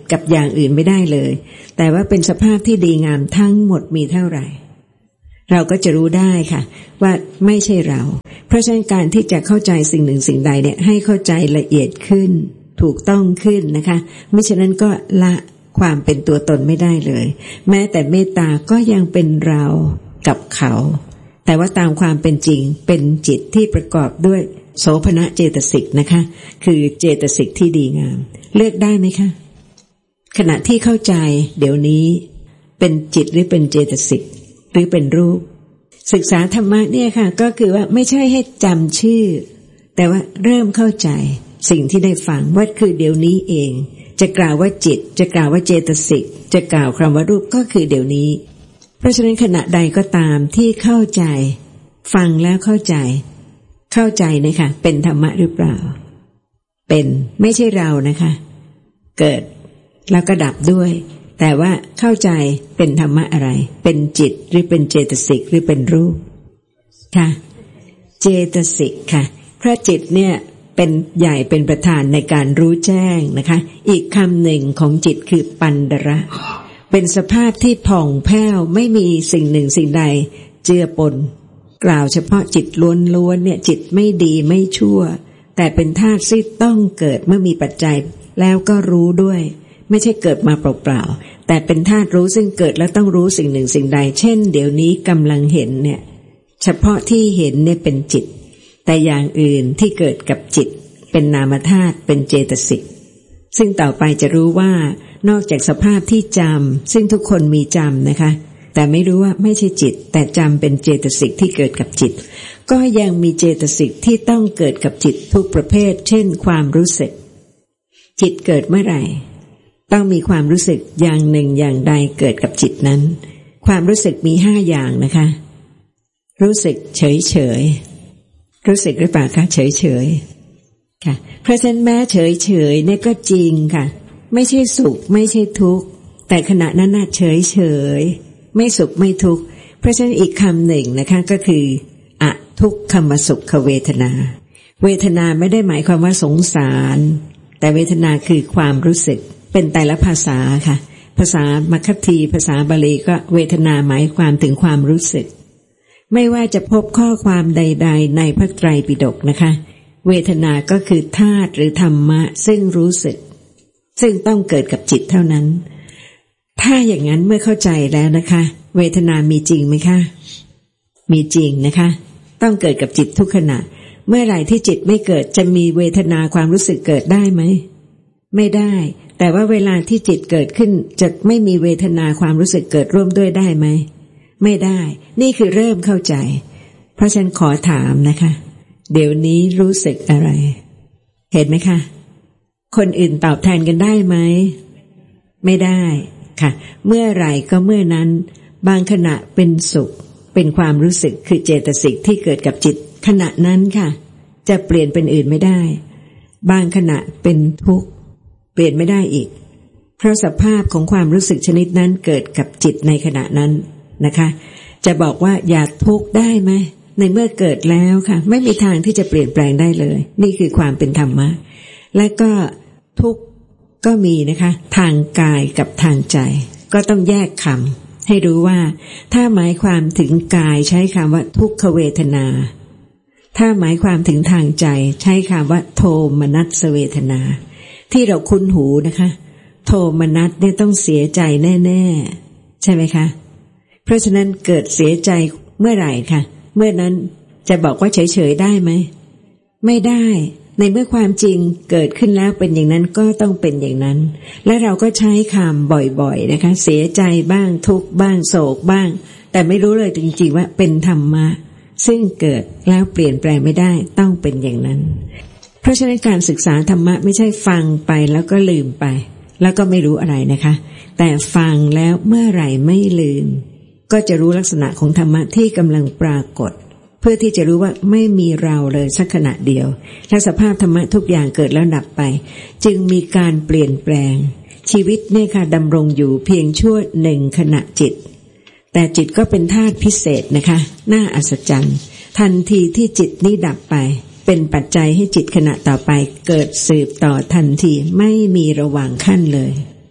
กับอย่างอื่นไม่ได้เลยแต่ว่าเป็นสภาพที่ดีงามทั้งหมดมีเท่าไหร่เราก็จะรู้ได้ค่ะว่าไม่ใช่เราเพราะฉะนั้นการที่จะเข้าใจสิ่งหนึ่งสิ่งใดเนี่ยให้เข้าใจละเอียดขึ้นถูกต้องขึ้นนะคะไม่ฉะนั้นก็ละความเป็นตัวตนไม่ได้เลยแม้แต่เมตตาก็ยังเป็นเรากับเขาแต่ว่าตามความเป็นจริงเป็นจิตที่ประกอบด้วยโสภณเจตสิกนะคะคือเจตสิกที่ดีงามเลือกได้ไหมคะขณะที่เข้าใจเดี๋ยวนี้เป็นจิตหรือเป็นเจตสิกหรือเป็นรูปศึกษาธรรมะเนี่ยค่ะก็คือว่าไม่ใช่ให้จำชื่อแต่ว่าเริ่มเข้าใจสิ่งที่ได้ฟังว่าคือเดี๋ยวนี้เองจะกล่าวว่าจิตจะกล่าวว่าเจตสิกจะกล่าวคำว่ารูปก็คือเดี๋ยวนี้เพราะฉะนั้นขณะใดก็ตามที่เข้าใจฟังแล้วเข้าใจเข้าใจนะคะเป็นธรรมะหรือเปล่าเป็นไม่ใช่เรานะคะเกิดแล้วก็ดับด้วยแต่ว่าเข้าใจเป็นธรรมะอะไรเป็นจิตหรือเป็นเจตสิกหรือเป็นรูปค่ะเจตสิกค่ะเพราะจิตเนี่ยเป็นใหญ่เป็นประธานในการรู้แจ้งนะคะอีกคำหนึ่งของจิตคือปันดระเป็นสภาพที่ผ่องแผ้วไม่มีสิ่งหนึ่งสิ่งใดเจือปนกล่าวเฉพาะจิตล้วนๆเนี่ยจิตไม่ดีไม่ชั่วแต่เป็นธาตุที่ต้องเกิดเมื่อมีปัจจัยแล้วก็รู้ด้วยไม่ใช่เกิดมาเปล่าๆแต่เป็นธาตุรู้ซึ่งเกิดแล้วต้องรู้สิ่งหนึ่งสิ่งใดเช่นเดี๋ยวนี้กำลังเห็นเนี่ยเฉพาะที่เห็นเนี่ยเป็นจิตแต่อย่างอื่นที่เกิดกับจิตเป็นนามธาตุเป็นเจตสิกซึ่งต่อไปจะรู้ว่านอกจากสภาพที่จำซึ่งทุกคนมีจำนะคะแต่ไม่รู้ว่าไม่ใช่จิตแต่จำเป็นเจตสิกที่เกิดกับจิตก็ยังมีเจตสิกที่ต้องเกิดกับจิตทุกประเภทเช่นความรู้สึกจิตเกิดเมื่อไหร่ต้องมีความรู้สึกอย่างหนึ่งอย่างใดเกิดกับจิตนั้นความรู้สึกมีห้าอย่างนะคะรู้สึกเฉยเฉยรู้สึกหรือเปล่าคะเฉยเฉยค่ะเพราะฉะนั้นแม้เฉยเฉยเนี่ยก็จริงค่ะไม่ใช่สุขไม่ใช่ทุกข์แต่ขณะนั้นน่ะเฉยเฉยไม่สุขไม่ทุกข์เพราะฉะนั้นอีกคำหนึ่งนะคะก็คืออทุกขมสุขเวทนาเวทนาไม่ได้หมายความว่าสงสารแต่เวทนาคือความรู้สึกเป็นแต่ละภาษาค่ะภาษามัคคธีภาษาบาลีก็เวทนาหมายความถึงความรู้สึกไม่ว่าจะพบข้อความใดๆในพระไตรปิฎกนะคะเวทนาก็คือธาตุหรือธรรมะซึ่งรู้สึกซึ่งต้องเกิดกับจิตเท่านั้นถ้าอย่างนั้นเมื่อเข้าใจแล้วนะคะเวทนามีจริงไหมคะมีจริงนะคะต้องเกิดกับจิตทุกขณะเมื่อไหร่ที่จิตไม่เกิดจะมีเวทนาความรู้สึกเกิดได้ไหมไม่ได้แต่ว่าเวลาที่จิตเกิดขึ้นจะไม่มีเวทนาความรู้สึกเกิดร่วมด้วยได้ไหมไม่ได้นี่คือเริ่มเข้าใจเพราะฉันขอถามนะคะเดี๋ยวนี้รู้สึกอะไรเห็นไหมคะคนอื่นตอบแทนกันได้ไหมไม่ได้ค่ะเมื่อไหร่ก็เมื่อนั้นบางขณะเป็นสุขเป็นความรู้สึกคือเจตสิกที่เกิดกับจิตขณะนั้นค่ะจะเปลี่ยนเป็นอื่นไม่ได้บางขณะเป็นทุกข์เปลี่ยนไม่ได้อีกเพราะสภาพของความรู้สึกชนิดนั้นเกิดกับจิตในขณะนั้นนะคะจะบอกว่าอย่าทุกข์ได้ไหมในเมื่อเกิดแล้วค่ะไม่มีทางที่จะเปลี่ยนแปลงได้เลยนี่คือความเป็นธรรมะและก็ทุกข์ก็มีนะคะทางกายกับทางใจก็ต้องแยกคำให้รู้ว่าถ้าหมายความถึงกายใช้คำว่าทุกขเวทนาถ้าหมายความถึงทางใจใช้คำว่าโทมนัสเวทนาที่เราคุ้นหูนะคะโทมนัสเนี่ยต้องเสียใจแน่ๆใช่ไหมคะเพราะฉะนั้นเกิดเสียใจเมื่อไหร่ค่ะเมื่อนั้นจะบอกว่าเฉยๆได้ไหมไม่ได้ในเมื่อความจริงเกิดขึ้นแล้วเป็นอย่างนั้นก็ต้องเป็นอย่างนั้นและเราก็ใช้คำบ่อยๆนะคะเสียใจบ้างทุกข์บ้างโศกบ้างแต่ไม่รู้เลยจริงๆว่าเป็นธรรมะซึ่งเกิดแล้วเปลี่ยนแปลงไม่ได้ต้องเป็นอย่างนั้นเพราะฉะนั้นการศึกษาธรรมะไม่ใช่ฟังไปแล้วก็ลืมไปแล้วก็ไม่รู้อะไรนะคะแต่ฟังแล้วเมื่อไหร่ไม่ลืมก็จะรู้ลักษณะของธรรมะที่กำลังปรากฏเพื่อที่จะรู้ว่าไม่มีเราเลยสักขณะเดียวและสภาพธรรมะทุกอย่างเกิดแล้วดับไปจึงมีการเปลี่ยนแปลงชีวิตเนี่ยค่ะดำรงอยู่เพียงชั่วหนึ่งขณะจิตแต่จิตก็เป็นธาตุพิเศษนะคะน่าอัศจรรย์ทันทีที่จิตนี้ดับไปเป็นปัจจัยให้จิตขณะต่อไปเกิดสืบต่อทันทีไม่มีระหว่างขั้นเลย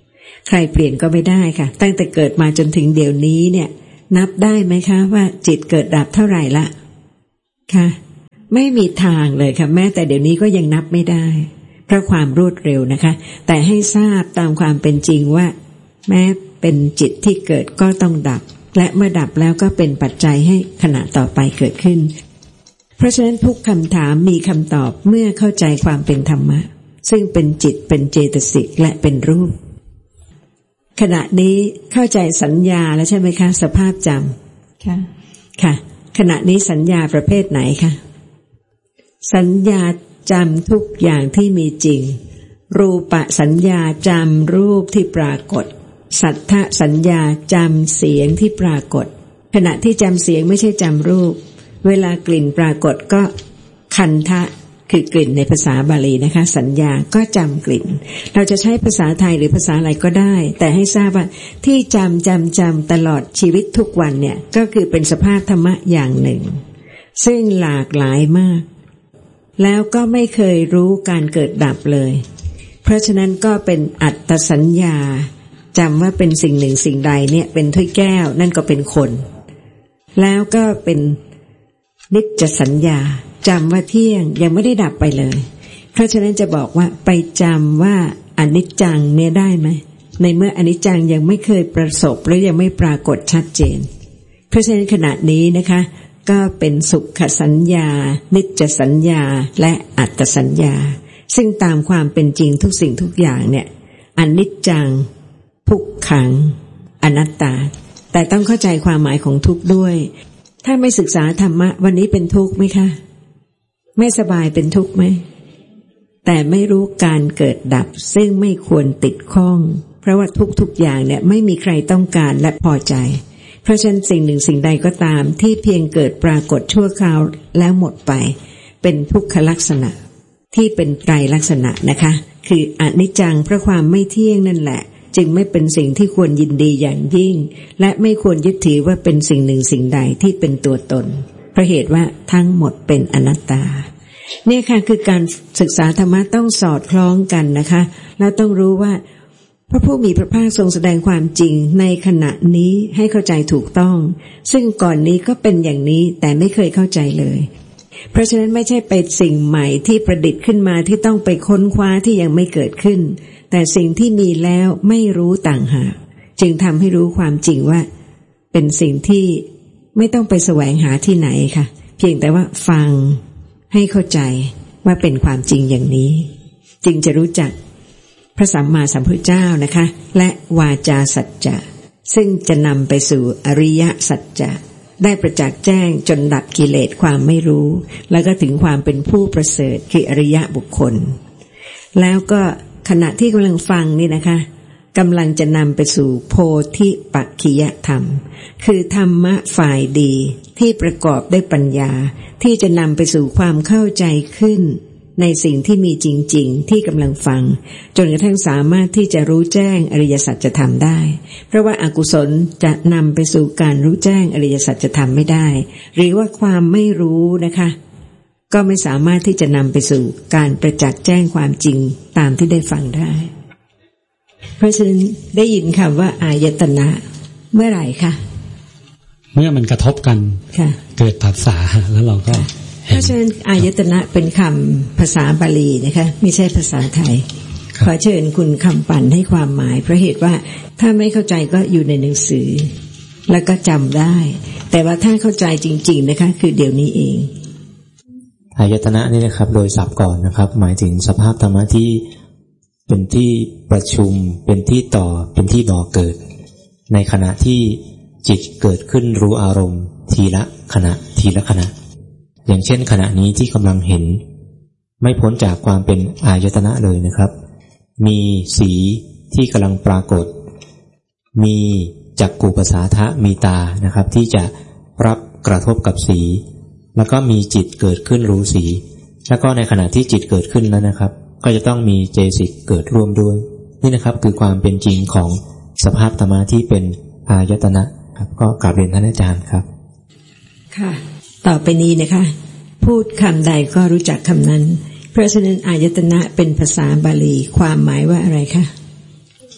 ใครเปลี่ยนก็ไม่ได้ค่ะตั้งแต่เกิดมาจนถึงเดี๋ยวนี้เนี่ยนับได้ไหมคะว่าจิตเกิดดับเท่าไหร่ละค่ะไม่มีทางเลยค่ะแม้แต่เดี๋ยวนี้ก็ยังนับไม่ได้เพราะความรวดเร็วนะคะแต่ให้ทราบตามความเป็นจริงว่าแม้เป็นจิตที่เกิดก็ต้องดับและเมื่อดับแล้วก็เป็นปัจจัยให้ขณะต่อไปเกิดขึ้นเพราะฉะนั้นทุกคำถามมีคำตอบเมื่อเข้าใจความเป็นธรรมะซึ่งเป็นจิตเป็นเจตสิกและเป็นรูปขณะนี้เข้าใจสัญญาแล้วใช่ไหมคะสภาพจำค่ะค่ะขณะนี้สัญญาประเภทไหนคะสัญญาจำทุกอย่างที่มีจริงรูปสัญญาจำรูปที่ปรากฏสัทธสัญญาจำเสียงที่ปรากฏขณะที่จำเสียงไม่ใช่จำรูปเวลากลิ่นปรากฏก็คันทะคือกลิ่นในภาษาบาลีนะคะสัญญาก็จำกลิ่นเราจะใช้ภาษาไทยหรือภาษาอะไรก็ได้แต่ให้ทราบว่าที่จำจำจำตลอดชีวิตทุกวันเนี่ยก็คือเป็นสภาพธรรมะอย่างหนึ่งซึ่งหลากหลายมากแล้วก็ไม่เคยรู้การเกิดดับเลยเพราะฉะนั้นก็เป็นอัตตสัญญาจำว่าเป็นสิ่งหนึ่งสิ่งใดเนี่ยเป็นถ้วยแก้วนั่นก็เป็นคนแล้วก็เป็นนิจจสัญญาจำว่าเที่ยงยังไม่ได้ดับไปเลยเพราะฉะนั้นจะบอกว่าไปจำว่าอนิจจังเนี่ยได้ไหมในเมื่ออนิจจังยังไม่เคยประสบหรือยังไม่ปรากฏชัดเจนเพราะฉะนั้นขณะนี้นะคะก็เป็นสุขสัญญานิจจสัญญาและอัตตสัญญาซึ่งตามความเป็นจริงทุกสิ่งทุกอย่างเนี่ยอนิจจังทุกขังอนัตตาแต่ต้องเข้าใจความหมายของทุกข์ด้วยถ้าไม่ศึกษาธรรมะวันนี้เป็นทุกข์ไหมคะไม่สบายเป็นทุกข์ไหมแต่ไม่รู้การเกิดดับซึ่งไม่ควรติดข้องเพราะว่าทุกๆอย่างเนี่ยไม่มีใครต้องการและพอใจเพราะฉะนั้นสิ่งหนึ่งสิ่งใดก็ตามที่เพียงเกิดปรากฏชั่วคราวแล้วหมดไปเป็นทุกขลักษณะที่เป็นไตรลักษณะนะคะคืออนิจจังเพราะความไม่เที่ยงนั่นแหละจึงไม่เป็นสิ่งที่ควรยินดีอย่างยิ่งและไม่ควรยึดถือว่าเป็นสิ่งหนึ่งสิ่งใดที่เป็นตัวตนเพราะเหตุว่าทั้งหมดเป็นอนัตตาเนี่ยค่ะคือการศึกษาธรรมะต้องสอดคล้องกันนะคะแล้วต้องรู้ว่าพระผู้มีพระภาคทรงแสดงความจริงในขณะนี้ให้เข้าใจถูกต้องซึ่งก่อนนี้ก็เป็นอย่างนี้แต่ไม่เคยเข้าใจเลยเพราะฉะนั้นไม่ใช่เป็นสิ่งใหม่ที่ประดิษฐ์ขึ้นมาที่ต้องไปค้นคว้าที่ยังไม่เกิดขึ้นแต่สิ่งที่มีแล้วไม่รู้ต่างหากจึงทำให้รู้ความจริงว่าเป็นสิ่งที่ไม่ต้องไปแสวงหาที่ไหนค่ะเพียงแต่ว่าฟังให้เข้าใจว่าเป็นความจริงอย่างนี้จึงจะรู้จักพระสัมมาสัมพุทธเจ้านะคะและวาจาสัจจะซึ่งจะนำไปสู่อริยสัจจะได้ประจักษ์แจ้งจนดับกิเลสความไม่รู้แล้วก็ถึงความเป็นผู้ประเสริฐคืออริยบุคคลแล้วก็ขณะที่กำลังฟังนี่นะคะกำลังจะนำไปสู่โพธิปักขิยธรรมคือธรรมะฝ่ายดีที่ประกอบด้วยปัญญาที่จะนำไปสู่ความเข้าใจขึ้นในสิ่งที่มีจริงๆที่กำลังฟังจนกระทั่งสามารถที่จะรู้แจ้งอริยสัจธรรมได้เพราะว่าอกุศลจะนำไปสู่การรู้แจ้งอริยสัจธรรมไม่ได้หรือว่าความไม่รู้นะคะก็ไม่สามารถที่จะนำไปสู่การประจักษ์แจ้งความจริงตามที่ได้ฟังได้เพราะฉะนั้นได้ยินคำว่าอายตนะเมื่อไหร่คะเมื่อมันกระทบกันเกิดผัสสะแล้วเราก็เพราะฉะนั้นอายตนะเป็นคำภาษาบาลีนะคะไม่ใช่ภาษาไทยขอเชิญคุณคำปั่นให้ความหมายเพราะเหตุว่าถ้าไม่เข้าใจก็อยู่ในหนังสือแล้วก็จำได้แต่ว่าถ้าเข้าใจจริงๆนะคะคือเดี๋ยวนี้เองอายตนะนี่นะครับโดยศัพท์ก่อนนะครับหมายถึงสภาพธรรมะที่เป็นที่ประชุมเป็นที่ต่อเป็นที่บ่อเกิดในขณะที่จิตเกิดขึ้นรู้อารมณ์ทีละขณะทีละขณะอย่างเช่นขณะนี้ที่กำลังเห็นไม่พ้นจากความเป็นอายตนะเลยนะครับมีสีที่กำลังปรากฏมีจักขุประสาทะมีตานะครับที่จะรับกระทบกับสีแล้วก็มีจิตเกิดขึ้นรู้สีแล้วก็ในขณะที่จิตเกิดขึ้นนั้นนะครับก็จะต้องมีเจสิกเกิดร่วมด้วยนี่นะครับคือความเป็นจริงของสภาพธรรมะที่เป็นอายตนะครับก็กราบเรียนท่านอาจารย์ครับค่ะต่อไปนี้นะคะพูดคำใดก็รู้จักคำนั้นเพราะฉะนั้นอายตนะเป็นภาษาบาลีความหมายว่าอะไรคะ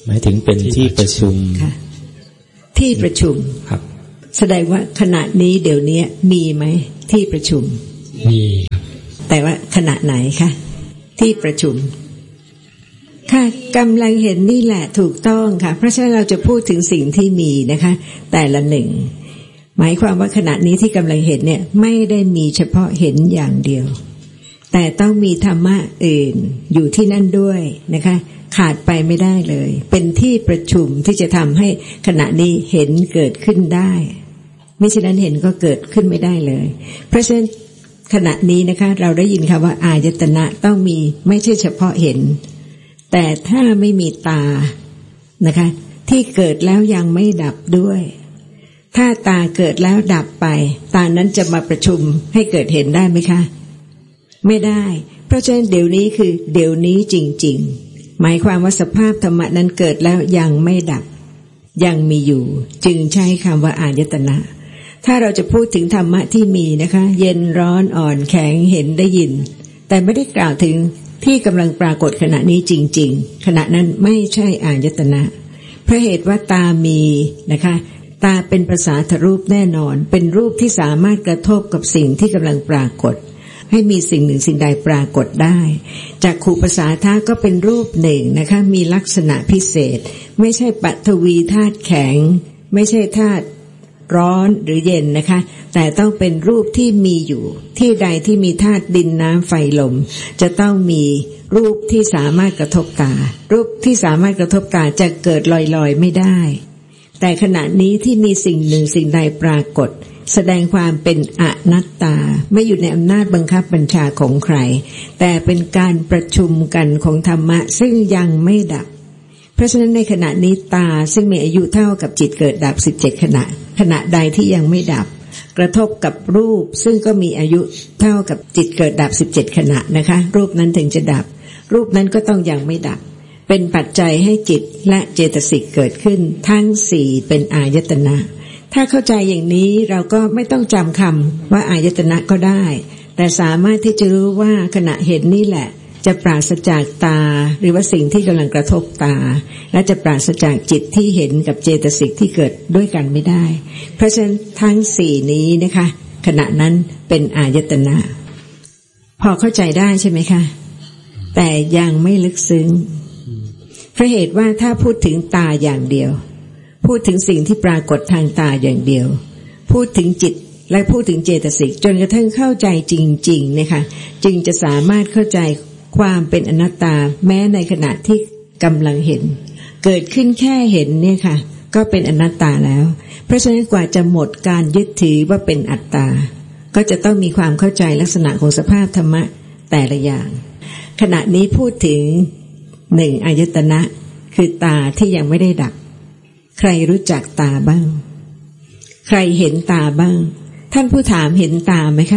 หมายถึงเป็นที่ประชุมที่ประชุมครับแสดงว่าขณะนี้เดี๋ยวนี้มีไหมที่ประชุมมีครับแต่ว่าขณะไหนคะที่ประชุมค่ะกำลังเห็นนี่แหละถูกต้องค่ะเพราะฉะนั้นเราจะพูดถึงสิ่งที่มีนะคะแต่ละหนึ่งหมายความว่าขณะนี้ที่กำลังเห็นเนี่ยไม่ได้มีเฉพาะเห็นอย่างเดียวแต่ต้องมีธรรมะอื่นอยู่ที่นั่นด้วยนะคะขาดไปไม่ได้เลยเป็นที่ประชุมที่จะทำให้ขณะนี้เห็นเกิดขึ้นได้ไม่ฉะนั้นเห็นก็เกิดขึ้นไม่ได้เลยเพราะฉะนั้นขณะนี้นะคะเราได้ยินคำว่าอายตนะต้องมีไม่ใช่เฉพาะเห็นแต่ถ้าไม่มีตานะคะที่เกิดแล้วยังไม่ดับด้วยถ้าตาเกิดแล้วดับไปตานั้นจะมาประชุมให้เกิดเห็นได้ไหมคะไม่ได้เพราะฉะนั้นเดี๋ยวนี้คือเดี๋ยวนี้จริงๆหมายความว่าสภาพธรรมะนั้นเกิดแล้วยังไม่ดับยังมีอยู่จึงใช้คำว่าอายตนะถ้าเราจะพูดถึงธรรมะที่มีนะคะเย็นร้อนอ่อนแข็งเห็นได้ยินแต่ไม่ได้กล่าวถึงที่กำลังปรากฏขณะนี้จริงๆขณะนั้นไม่ใช่อายตนะเพราะเหตุว่าตามีนะคะตาเป็นภาษาทรูปแน่นอนเป็นรูปที่สามารถกระทบกับสิ่งที่กำลังปรากฏให้มีสิ่งหนึ่งสิ่งใดปรากฏได้จากขูภาษาธาตุก็เป็นรูปหนึ่งนะคะมีลักษณะพิเศษไม่ใช่ปฐวีธาตุแข็งไม่ใช่ธาตุร้อนหรือเย็นนะคะแต่ต้องเป็นรูปที่มีอยู่ที่ใดที่มีธาตุดินน้ำไฟลมจะต้องมีรูปที่สามารถกระทบตารูปที่สามารถกระทบตาจะเกิดลอยๆไม่ได้แต่ขณะนี้ที่มีสิ่งหนึ่งสิ่งใดปรากฏแสดงความเป็นอนัตตาไม่อยู่ในอำนาจบังคับบัญชาของใครแต่เป็นการประชุมกันของธรรมะซึ่งยังไม่ดับเพราะฉะนั้นในขณะนี้ตาซึ่งมีอายุเท่ากับจิตเกิดดับสิบเจ็ดขณะขณะใดที่ยังไม่ดับกระทบกับรูปซึ่งก็มีอายุเท่ากับจิตเกิดดับสิบเจ็ดขณะนะคะรูปนั้นถึงจะดับรูปนั้นก็ต้องยังไม่ดับเป็นปัจจัยให้จิตและเจตสิกเกิดขึ้นทั้งสี่เป็นอายตนะถ้าเข้าใจอย่างนี้เราก็ไม่ต้องจำคำว่าอายตนะก็ได้แต่สามารถที่จะรู้ว่าขณะเห็นนี่แหละจะปราศจากตาหรือว่าสิ่งที่กำลังกระทบตาและจะปราศจากจิตที่เห็นกับเจตสิกที่เกิดด้วยกันไม่ได้เพราะฉะนั้นทั้งสี่นี้นะคะขณะนั้นเป็นอายตนะพอเข้าใจได้ใช่ไหมคะแต่ยังไม่ลึกซึ้งเพราะเหตุว่าถ้าพูดถึงตาอย่างเดียวพูดถึงสิ่งที่ปรากฏทางตาอย่างเดียวพูดถึงจิตและพูดถึงเจตสิกจนกระทั่งเข้าใจจริงๆนะคะจึงจะสามารถเข้าใจความเป็นอนัตตาแม้ในขณะที่กำลังเห็นเกิดขึ้นแค่เห็นเนี่ยค่ะก็เป็นอนัตตาแล้วเพราะฉะนั้นกว่าจะหมดการยึดถือว่าเป็นอัตตาก็จะต้องมีความเข้าใจลักษณะของสภาพธรรมะแต่ละอย่างขณะนี้พูดถึงหนึ่งอายตนะคือตาที่ยังไม่ได้ดับใครรู้จักตาบ้างใครเห็นตาบ้างท่านผู้ถามเห็นตาไหมคะ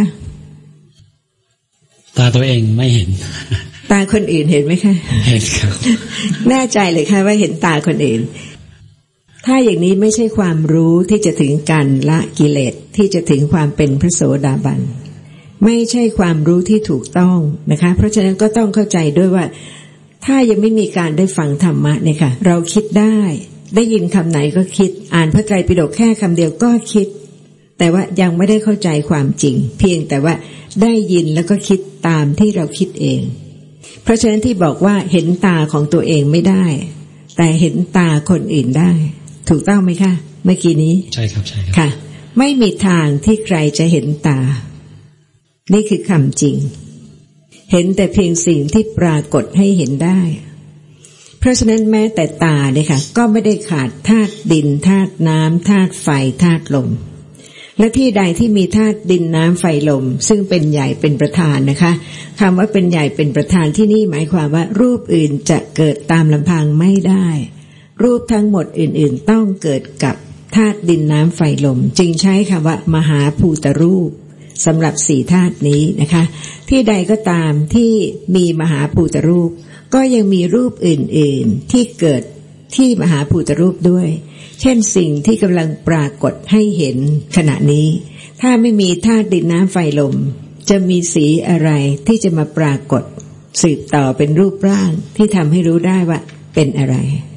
ตาตัวเองไม่เห็นตาคนอื่นเห็นไหมคะเห็นครับแน่ใจเลยค่ะว่าเห็นตาคนอื่นถ้าอย่างนี้ไม่ใช่ความรู้ที่จะถึงการละกิเลสที่จะถึงความเป็นพระโสดาบันไม่ใช่ความรู้ที่ถูกต้องนะคะเพราะฉะนั้นก็ต้องเข้าใจด้วยว่าถ้ายังไม่มีการได้ฟังธรรมะเนี่ยค่ะเราคิดได้ได้ยินคำไหนก็คิดอ่านพระไตรปิฎกแค่คำเดียวก็คิดแต่ว่ายังไม่ได้เข้าใจความจริงเพียงแต่ว่าได้ยินแล้วก็คิดตามที่เราคิดเองเพราะฉะนั้นที่บอกว่าเห็นตาของตัวเองไม่ได้แต่เห็นตาคนอื่นได้ถูกต้องไหมคะเมื่อกี้นี้ใช่ครับใช่ครับค่ะไม่มีทางที่ใครจะเห็นตานี่คือคำจริงเห็นแต่เพียงสิ่งที่ปรากฏให้เห็นได้เพราะฉะนั้นแม้แต่ตาเนี่ยค่ะก็ไม่ได้ขาดธาตุดินธาตุน้ำธาตุไฟธาตุลมและที่ใดที่มีธาตุดินน้ำไฟลมซึ่งเป็นใหญ่เป็นประธานนะคะคำว่าเป็นใหญ่เป็นประธานที่นี่หมายความว่ารูปอื่นจะเกิดตามลำพังไม่ได้รูปทั้งหมดอื่นๆต้องเกิดกับธาตุดินน้ำไฟลมจึงใช้คำว่ามหาภูตรูปสำหรับสี่ธาตุนี้นะคะที่ใดก็ตามที่มีมหาภูตรูปก็ยังมีรูปอื่นๆที่เกิดที่มหาภูตรูปด้วยเช่นสิ่งที่กำลังปรากฏให้เห็นขณะนี้ถ้าไม่มีธาตุดินน้ำไฟลมจะมีสีอะไรที่จะมาปรากฏสืบต่อเป็นรูปร่างที่ทำให้รู้ได้ว่าเป็นอะไร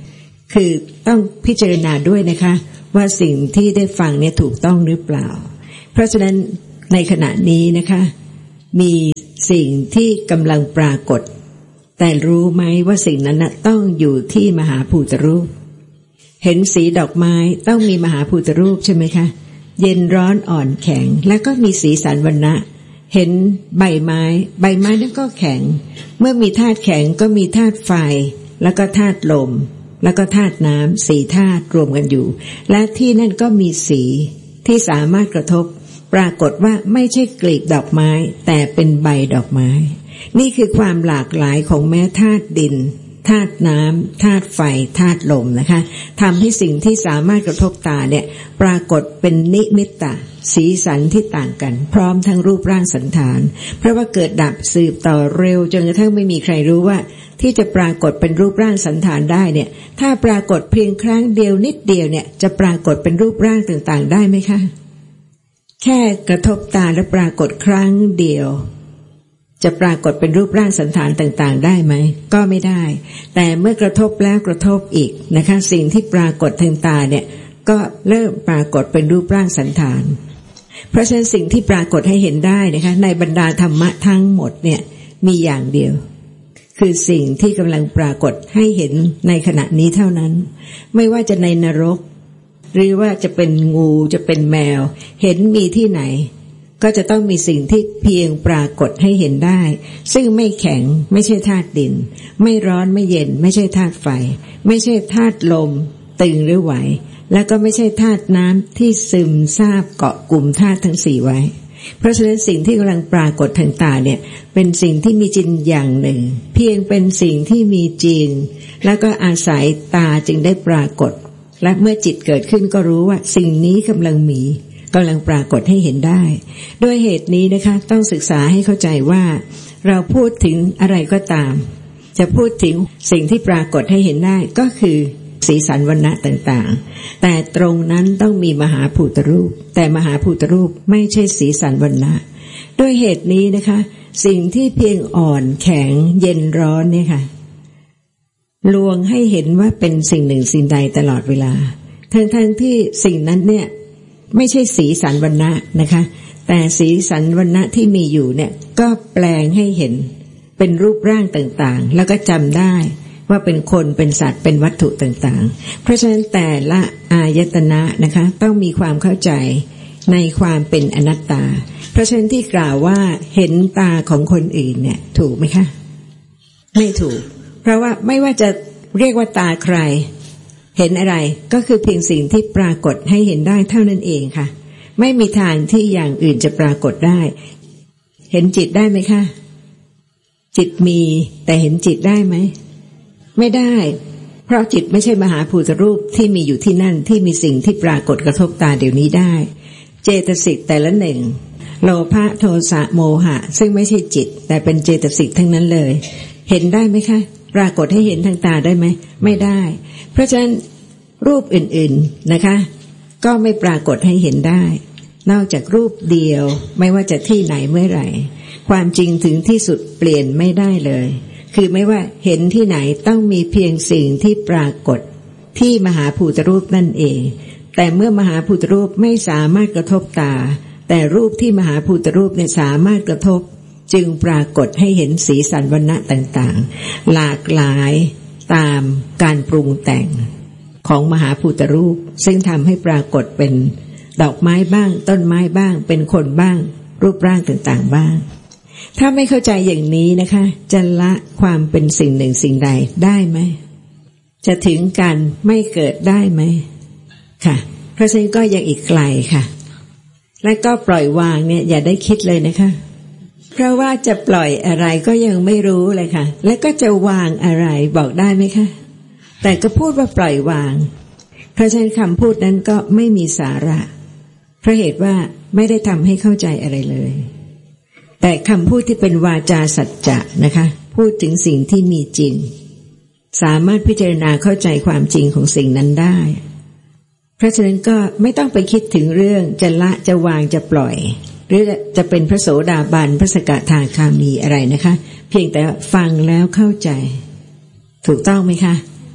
คือต้องพิจารณาด้วยนะคะว่าสิ่งที่ได้ฟังเนี่ยถูกต้องหรือเปล่าเพราะฉะนั้นในขณะนี้นะคะมีสิ่งที่กำลังปรากฏแต่รู้ไหมว่าสิ่งนั้นนะต้องอยู่ที่มหาภูตรูปเห็นสีดอกไม้ต้องมีมหาภูตรูปใช่ไหมคะเย็นร้อนอ่อนแข็งแล้วก็มีสีสันวรรณะเห็นใบไม้ใบไม้นั่นก็แข็งเมื่อมีธาตุแข็งก็มีธาตุไฟแล้วก็ธาตุลมแล้วก็ธาตุน้ำสี่ธาตุรวมกันอยู่และที่นั่นก็มีสีที่สามารถกระทบปรากฏว่าไม่ใช่กลีบดอกไม้แต่เป็นใบดอกไม้นี่คือความหลากหลายของแม้ธาตุดินธาตุน้ำธาตุไฟธาตุลมนะคะทำให้สิ่งที่สามารถกระทบตาเนี่ยปรากฏเป็นนิมิตตะสีสันที่ต่างกันพร้อมทั้งรูปร่างสันฐานเพราะว่าเกิดดับสืบต่อเร็วจนกระทั่งไม่มีใครรู้ว่าที่จะปรากฏเป็นรูปร่างสันฐานได้เนี่ยถ้าปรากฏเพียงครั้งเดียวนิดเดียวเนี่ยจะปรากฏเป็นรูปร่างต่างๆได้ไหมคะแค่กระทบตาและปรากฏครั้งเดียวจะปรากฏเป็นรูปร่างสันฐานต่างๆได้ไหมก็ไม่ได้แต่เมื่อกระทบแล้วกระทบอีกนะคะสิ่งที่ปรากฏทางตาเนี่ยก็เริ่มปรากฏเป็นรูปร่างสันฐานเพราะฉะนั้นสิ่งที่ปรากฏให้เห็นได้นะคะในบรรดาธรรมะทั้งหมดเนี่ยมีอย่างเดียวคือสิ่งที่กำลังปรากฏให้เห็นในขณะนี้เท่านั้นไม่ว่าจะในนรกหรือว่าจะเป็นงูจะเป็นแมวเห็นมีที่ไหนก็จะต้องมีสิ่งที่เพียงปรากฏให้เห็นได้ซึ่งไม่แข็งไม่ใช่ธาตุดินไม่ร้อนไม่เย็นไม่ใช่ธาตุไฟไม่ใช่ธาตุลมตึงหรือไหวแล้วก็ไม่ใช่ธาตุน้ำที่ซึมซาบเกาะกลุ่มธาตุทั้งสี่ไว้เพราะฉะนั้นสิ่งที่กำลังปรากฏทางตาเนี่ยเป็นสิ่งที่มีจริงอย่างหนึ่งเพียงเป็นสิ่งที่มีจริงแล้วก็อาศัยตาจึงได้ปรากฏและเมื่อจิตเกิดขึ้นก็รู้ว่าสิ่งนี้กำลังมีกำลังปรากฏให้เห็นได้ด้วยเหตุนี้นะคะต้องศึกษาให้เข้าใจว่าเราพูดถึงอะไรก็ตามจะพูดถึงสิ่งที่ปรากฏให้เห็นได้ก็คือสีสันวรรณะต่างๆแต่ตรงนั้นต้องมีมหาภูตรูปแต่มหาภูตรูปไม่ใช่สีสันวรรณะด้วยเหตุนี้นะคะสิ่งที่เพียงอ่อนแข็งเย็นร้อนเนี่ยค่ะลวงให้เห็นว่าเป็นสิ่งหนึ่งสิ่งใดตลอดเวลาทั้งๆที่สิ่งนั้นเนี่ยไม่ใช่สีสันวรรณะนะคะแต่สีสันวรรณะที่มีอยู่เนี่ยก็แปลงให้เห็นเป็นรูปร่างต่างๆแล้วก็จำได้ว่าเป็นคนเป็นสัตว์เป็นวัตถุต่างๆเพราะฉะนั้นแต่ละอายตนะนะคะต้องมีความเข้าใจในความเป็นอนัตตาเพราะฉะนั้นที่กล่าวว่าเห็นตาของคนอื่นเนี่ยถูกไหมคะไม่ถูกเพราะว่าไม่ว่าจะเรียกว่าตาใครเห็นอะไรก็คือเพียงสิ่งที่ปรากฏให้เห็นได้เท่านั้นเองค่ะไม่มีทางที่อย่างอื่นจะปรากฏได้เห็นจิตได้ไหมคะจิตมีแต่เห็นจิตได้ไหมไม่ได้เพราะจิตไม่ใช่มหาภูตรูปที่มีอยู่ที่นั่นที่มีสิ่งที่ปรากฏกระทบตาเดี๋ยวนี้ได้เจตสิกแต่ละหนึ่งโลภะโทสะโมหะซึ่งไม่ใช่จิตแต่เป็นเจตสิกทั้งนั้นเลยเห็นได้ไหมคะปรากฏให้เห็นทางตาได้ไหมไม่ได้เพราะฉะนั้นรูปอื่นๆนะคะก็ไม่ปรากฏให้เห็นได้นอกจากรูปเดียวไม่ว่าจะที่ไหนเมื่อไหร่ความจริงถึงที่สุดเปลี่ยนไม่ได้เลยคือไม่ว่าเห็นที่ไหนต้องมีเพียงสิ่งที่ปรากฏที่มหาภูตรูปนั่นเองแต่เมื่อมหาภูตรูปไม่สามารถกระทบตาแต่รูปที่มหาภูตรูปเนี่ยสามารถกระทบจึงปรากฏให้เห็นสีสันวรรณะต่างๆหลากหลายตามการปรุงแต่งของมหาภูตรูปซึ่งทำให้ปรากฏเป็นดอกไม้บ้างต้นไม้บ้างเป็นคนบ้างรูปร่างต่างๆบ้างถ้าไม่เข้าใจอย่างนี้นะคะจะละความเป็นสิ่งหนึ่งสิ่งใดได้ไหมจะถึงการไม่เกิดได้ไหมค่ะเพราะฉะนั้นก็ยังอีกไกลค่ะและก็ปล่อยวางเนี่ยอย่าได้คิดเลยนะคะเพราะว่าจะปล่อยอะไรก็ยังไม่รู้เลยค่ะและก็จะวางอะไรบอกได้ไหมคะแต่ก็พูดว่าปล่อยวางเพราะฉะนั้นคำพูดนั้นก็ไม่มีสาระเพราะเหตุว่าไม่ได้ทำให้เข้าใจอะไรเลยแต่คำพูดที่เป็นวาจาสัจจะนะคะพูดถึงสิ่งที่มีจริงสามารถพิจารณาเข้าใจความจริงของสิ่งนั้นได้เพราะฉะนั้นก็ไม่ต้องไปคิดถึงเรื่องจะละจะวางจะปล่อยหรือจะเป็นพระโสดาบันพระสกทาคามีอะไรนะคะเพียงแต่ฟังแล้วเข้าใจถูกต้องไหมคะ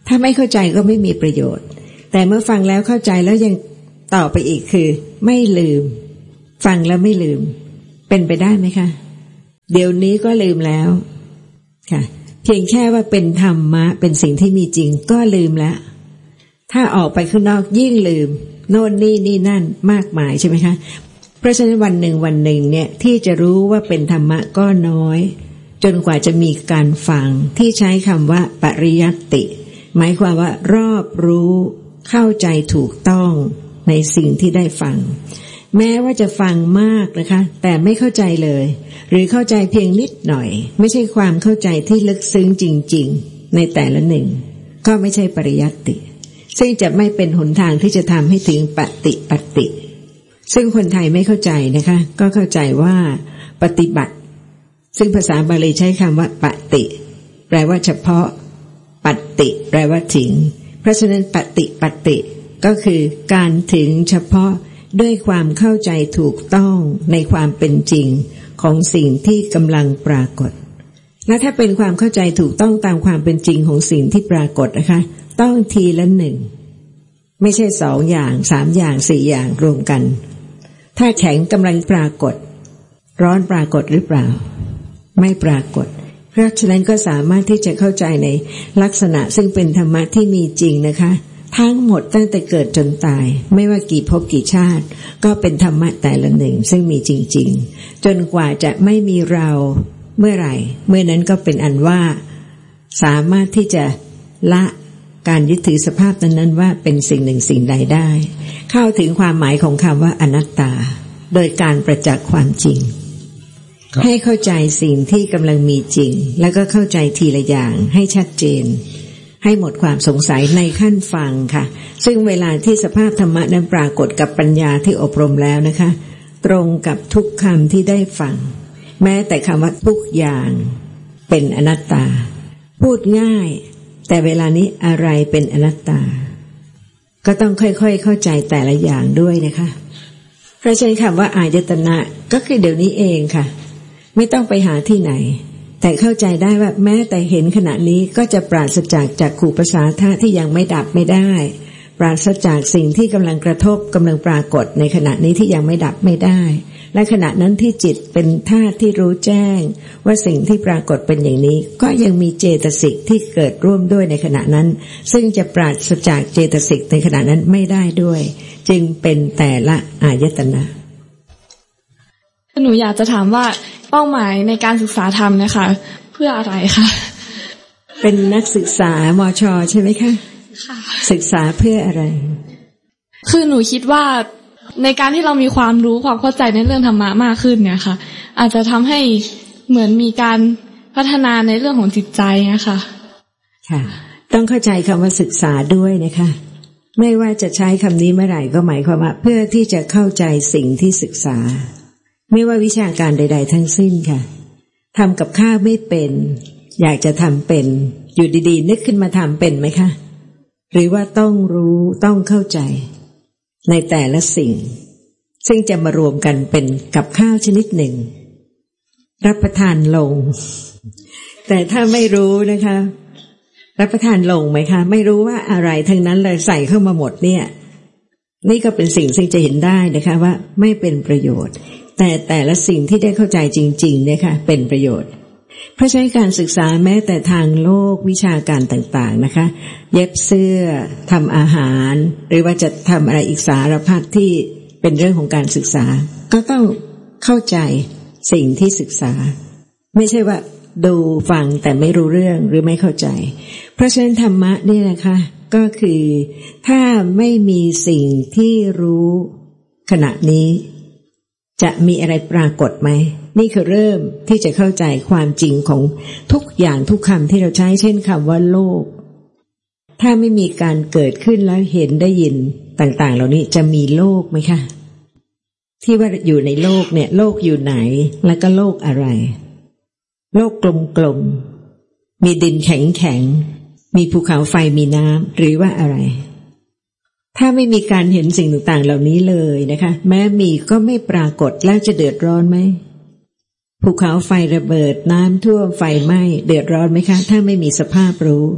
ถ้าไม่เข้าใจก็ไม่มีประโยชน์แต่เมื่อฟังแล้วเข้าใจแล้วยังต่อไปอีกคือไม่ลืมฟังแล้วไม่ลืมเป็นไปได้ไหมคะเดี๋ยวนี้ก็ลืมแล้วค่ะเพียงแค่ว่าเป็นธรรมะเป็นสิ่งที่มีจริงก็ลืมแล้วถ้าออกไปข้างนอกยิ่งลืมโน่นนี่นี่นั่นมากมายใช่ไหมคะเพราะฉะนั้นวันหนึ่งวันหนึ่งเนี่ยที่จะรู้ว่าเป็นธรรมะก็น้อยจนกว่าจะมีการฟังที่ใช้คำว่าปริยัติหมายความว่ารอบรู้เข้าใจถูกต้องในสิ่งที่ได้ฟังแม้ว่าจะฟังมากนะคะแต่ไม่เข้าใจเลยหรือเข้าใจเพียงนิดหน่อยไม่ใช่ความเข้าใจที่ลึกซึ้งจริงๆในแต่ละหนึ่งก็ไม่ใช่ปริยัติซึ่งจะไม่เป็นหนทางที่จะทำให้ถึงปฏิปัตติซึ่งคนไทยไม่เข้าใจนะคะก็เข้าใจว่าปฏิบัติซึ่งภาษาบาลีใช้คำว่าปฏิแปลว่าเฉพาะปัตติแปลว่าถึงเพราะฉะนั้นปฏิปัตติก็คือการถึงเฉพาะด้วยความเข้าใจถูกต้องในความเป็นจริงของสิ่งที่กำลังปรากฏและถ้าเป็นความเข้าใจถูกต้องตามความเป็นจริงของสิ่งที่ปรากฏนะคะต้องทีละหนึ่งไม่ใช่สองอย่างสามอย่างสี่อย่างรวมกันถ้าแข็งกำลังปรากฏร้อนปรากฏหรือเปล่าไม่ปรากฏเพราะฉะนั้นก็สามารถที่จะเข้าใจในลักษณะซึ่งเป็นธรรมะที่มีจริงนะคะทั้งหมดตั้งแต่เกิดจนตายไม่ว่ากี่ภพกี่ชาติก็เป็นธรรมะแต่ละหนึ่งซึ่งมีจริงๆจนกว่าจะไม่มีเราเมื่อไหร่เมื่อนั้นก็เป็นอันว่าสามารถที่จะละการยึดถือสภาพนั้นๆว่าเป็นสิ่งหนึ่งสิ่งใดได้เข้าถึงความหมายของคำว่าอนัตตาโดยการประจักษ์ความจริงให้เข้าใจสิ่งที่กำลังมีจริงแล้วก็เข้าใจทีละอย่างให้ชัดเจนให้หมดความสงสัยในขั้นฟังค่ะซึ่งเวลาที่สภาพธรรมะนั้นปรากฏกับปัญญาที่อบรมแล้วนะคะตรงกับทุกคำที่ได้ฟังแม้แต่คำว่าทุกอย่างเป็นอนัตตาพูดง่ายแต่เวลานี้อะไรเป็นอนัตตาก็ต้องค่อยๆเข้าใจแต่ละอย่างด้วยนะคะเพราะฉะนั้นคำว่าอายตนะก็คือเดี๋ยวนี้เองค่ะไม่ต้องไปหาที่ไหนแต่เข้าใจได้ว่าแม้แต่เห็นขณะนี้ก็จะปราศจากจักขุประสาทะที่ยังไม่ดับไม่ได้ปราศจากสิ่งที่กำลังกระทบกำลังปรากฏในขณะนี้ที่ยังไม่ดับไม่ได้และขณะนั้นที่จิตเป็นธาตุที่รู้แจ้งว่าสิ่งที่ปรากฏเป็นอย่างนี้ก็ยังมีเจตสิกที่เกิดร่วมด้วยในขณะนั้นซึ่งจะปราศจากเจตสิกในขณะนั้นไม่ได้ด้วยจึงเป็นแต่ละอายตนะหนูอยากจะถามว่าเป้าหมายในการศึกษาธรรมนะคะเพื่ออะไรคะเป็นนักศึกษามช.ใช่ไหมคะค่ะศึกษาเพื่ออะไรคือหนูคิดว่าในการที่เรามีความรู้ความเข้าใจในเรื่องธรรมะมากขึ้นเนี่ยค่ะอาจจะทำให้เหมือนมีการพัฒนาในเรื่องของจิตใจนะคะค่ะต้องเข้าใจคำว่าศึกษาด้วยนะคะไม่ว่าจะใช้คำนี้เมื่อไหร่ก็หมายความว่าเพื่อที่จะเข้าใจสิ่งที่ศึกษาไม่ว่าวิชาการใดๆทั้งสิ้นค่ะทำกับข้าวไม่เป็นอยากจะทำเป็นอยู่ดีๆนึกขึ้นมาทำเป็นไหมคะหรือว่าต้องรู้ต้องเข้าใจในแต่ละสิ่งซึ่งจะมารวมกันเป็นกับข้าวชนิดหนึ่งรับประทานลงแต่ถ้าไม่รู้นะคะรับประทานลงไหมคะไม่รู้ว่าอะไรทั้งนั้นเลยใส่เข้ามาหมดเนี่ยนี่ก็เป็นสิ่งซึ่งจะเห็นได้นะคะว่าไม่เป็นประโยชน์แต่แต่ละสิ่งที่ได้เข้าใจจริงๆเนี่ยค่ะเป็นประโยชน์เพราะใช้การศึกษาแม้แต่ทางโลกวิชาการต่างๆนะคะเย็บเสื้อทำอาหารหรือว่าจะทำอะไรอีกสารพัดที่เป็นเรื่องของการศึกษาก็ต้องเข้าใจสิ่งที่ศึกษาไม่ใช่ว่าดูฟังแต่ไม่รู้เรื่องหรือไม่เข้าใจเพราะฉะนั้นธรรมะนี่นะคะก็คือถ้าไม่มีสิ่งที่รู้ขณะนี้จะมีอะไรปรากฏไหมนี่คือเริ่มที่จะเข้าใจความจริงของทุกอย่างทุกคำที่เราใช้เช่นคำว่าโลกถ้าไม่มีการเกิดขึ้นแล้วเห็นได้ยินต่างๆเหล่านี้จะมีโลกไหมคะที่ว่าอยู่ในโลกเนี่ยโลกอยู่ไหนแล้วก็โลกอะไรโลกกลมๆมีดินแข็งๆมีภูเขาไฟมีน้ำหรือว่าอะไรถ้าไม่มีการเห็นสิ่งต่างๆเหล่านี้เลยนะคะแม้มีก็ไม่ปรากฏแล้วจะเดือดร้อนไหมภูเขาไฟระเบิดน้ำท่วมไฟไหม้เดือดร้อนไหมคะถ้าไม่มีสภาพรู้